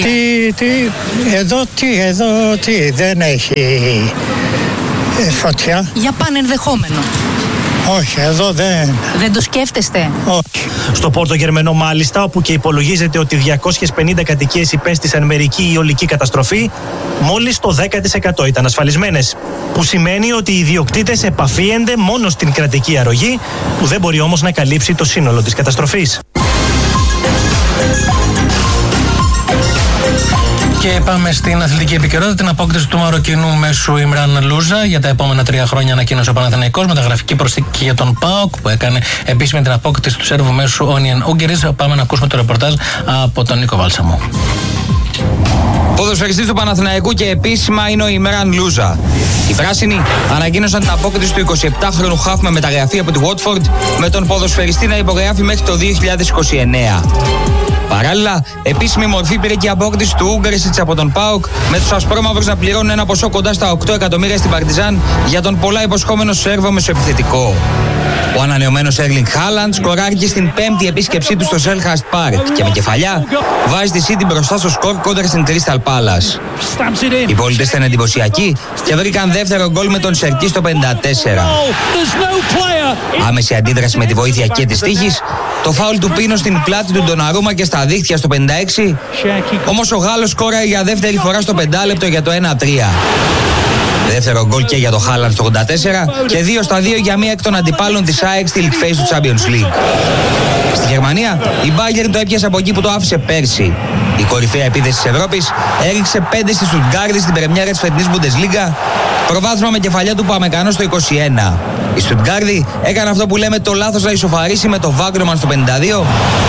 [SPEAKER 8] Εδώ δεν έχει φωτιά.
[SPEAKER 22] Για πανενδεχόμενο.
[SPEAKER 8] Όχι, εδώ δεν.
[SPEAKER 22] Δεν το σκέφτεστε?
[SPEAKER 8] Όχι.
[SPEAKER 17] Στο Πόρτο Γερμανό, μάλιστα, όπου και υπολογίζεται ότι 250 κατοικίες υπέστησαν μερική ή ολική καταστροφή, μόλις το 10% ήταν ασφαλισμένες. Που σημαίνει ότι οι ιδιοκτήτες επαφίενται μόνο στην κρατική αρρωγή, που δεν μπορεί όμως να καλύψει το σύνολο της καταστροφής.
[SPEAKER 9] Και πάμε στην αθλητική επικαιρότητα. Την απόκτηση του Μαροκινού μέσου Ιμράν Λούζα για τα επόμενα 3 χρόνια ανακοίνωσε ο Παναθηναϊκός. Μεταγραφική προσθήκη για τον ΠΑΟΚ που έκανε επίσημη την απόκτηση του Σέρβου μέσου Όνιεν Ούγκερης. Πάμε να ακούσουμε το ρεπορτάζ από τον Νίκο Βάλσαμο.
[SPEAKER 23] Ποδοσφαιριστής του Παναθηναϊκού και επίσημα είναι ο Ιμράν Λούζα. Οι πράσινοι ανακοίνωσαν την απόκτηση του 27χρονου χαφ με μεταγραφή από τη Watford, με τον ποδοσφαιριστή να υπογράφει μέχρι το 2029. Παράλληλα, επίσημη μορφή πήρε και η απόκτηση του Ούγκρεσιτς από τον ΠΑΟΚ, με τους ασπρόμαυρους να πληρώνουν ένα ποσό κοντά στα 8 εκατομμύρια στην Παρτιζάν για τον πολλά υποσχόμενο Σέρβο μεσοεπιθετικό. Ο ανανεωμένος Έρλινγκ Χάλαντ σκοράρει στην 5η επίσκεψή του στο Σέλχαστ Πάρκ και με κεφαλιά βάζει τη City μπροστά στο σκορ κόντρα στην Crystal Palace. Οι πολίτες ήταν εντυπωσιακοί και βρήκαν δεύτερο γκολ με τον Σερκί στο 54. Άμεση αντίδραση με τη βοήθεια και της τύχης, το φάουλ του Πίνο στην πλάτη του Ντοναρούμα και στα δίχτυα στο 56, όμως ο Γάλλος σκόραρε για δεύτερη φορά στο 5 για το 1-3. Δεύτερο γκολ και για το Χάλαντ στο 84 και 2-2 για μία εκ των αντιπάλων της ΑΕΚ στη League Phase του Champions League. Στη Γερμανία, η Bayern το έπιασε από εκεί που το άφησε πέρσι. Η κορυφαία επίθεση της Ευρώπης έριξε 5 στη Στουτγκάρδη στην πρεμιέρα της φετινής Bundesliga, προβάδισμα με κεφαλιά του Παμεκανό στο 21. Η Στουτγκάρδη έκανε αυτό που λέμε το λάθος να ισοφαρίσει με το Βάγκρομαν στο 52.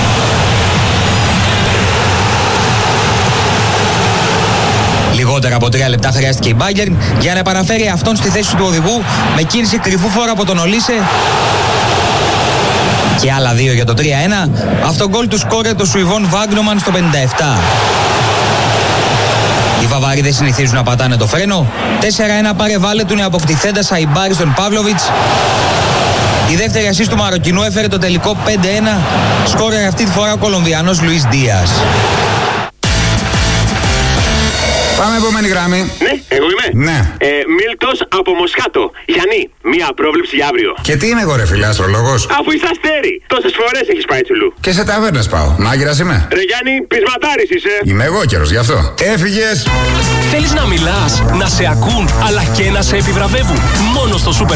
[SPEAKER 23] Λιγότερα από 3 λεπτά χρειάστηκε η Bayern για να επαναφέρει αυτόν στη θέση του οδηγού με κίνηση κρυφού φόρα από τον Ολίσε. Και άλλα 2 για το 3-1. Αυτό γκολ του σκόρε το Σουιβόν Βάγκνομαν στο 57. Οι Βαβαρίδες συνηθίζουν να πατάνε το φρένο. 4-1 πάρε βάλε του νεαποκτηθέντας Αϊμπάρη στον Παύλοβιτς. Η δεύτερη ασίστ του Μαροκινού έφερε το τελικό 5-1. Σκόρε αυτή τη φορά ο Κολομβιανός Λουίς Δίας.
[SPEAKER 24] Πάμε επόμενη γραμμή.
[SPEAKER 25] Ναι, εγώ είμαι.
[SPEAKER 24] Ναι.
[SPEAKER 25] Μίλτος από Μοσχάτο. Γιάννη, μία πρόβλεψη για αύριο.
[SPEAKER 24] Και τι είμαι εγώ, ρε φίλε, αστρολόγος?
[SPEAKER 25] Αφού είσαι αστέρι. Τόσες φορές έχεις πάει τσουλού.
[SPEAKER 24] Και σε ταβέρνες πάω. Μάγειρας είμαι.
[SPEAKER 25] Ρε Γιάννη, πεισματάρης είσαι.
[SPEAKER 24] Είμαι εγώ καιρος, γι' αυτό. Έφυγες.
[SPEAKER 26] Θέλεις να μιλάς, να σε ακούν, αλλά και να σε επιβραβεύουν. Μόνο στο Super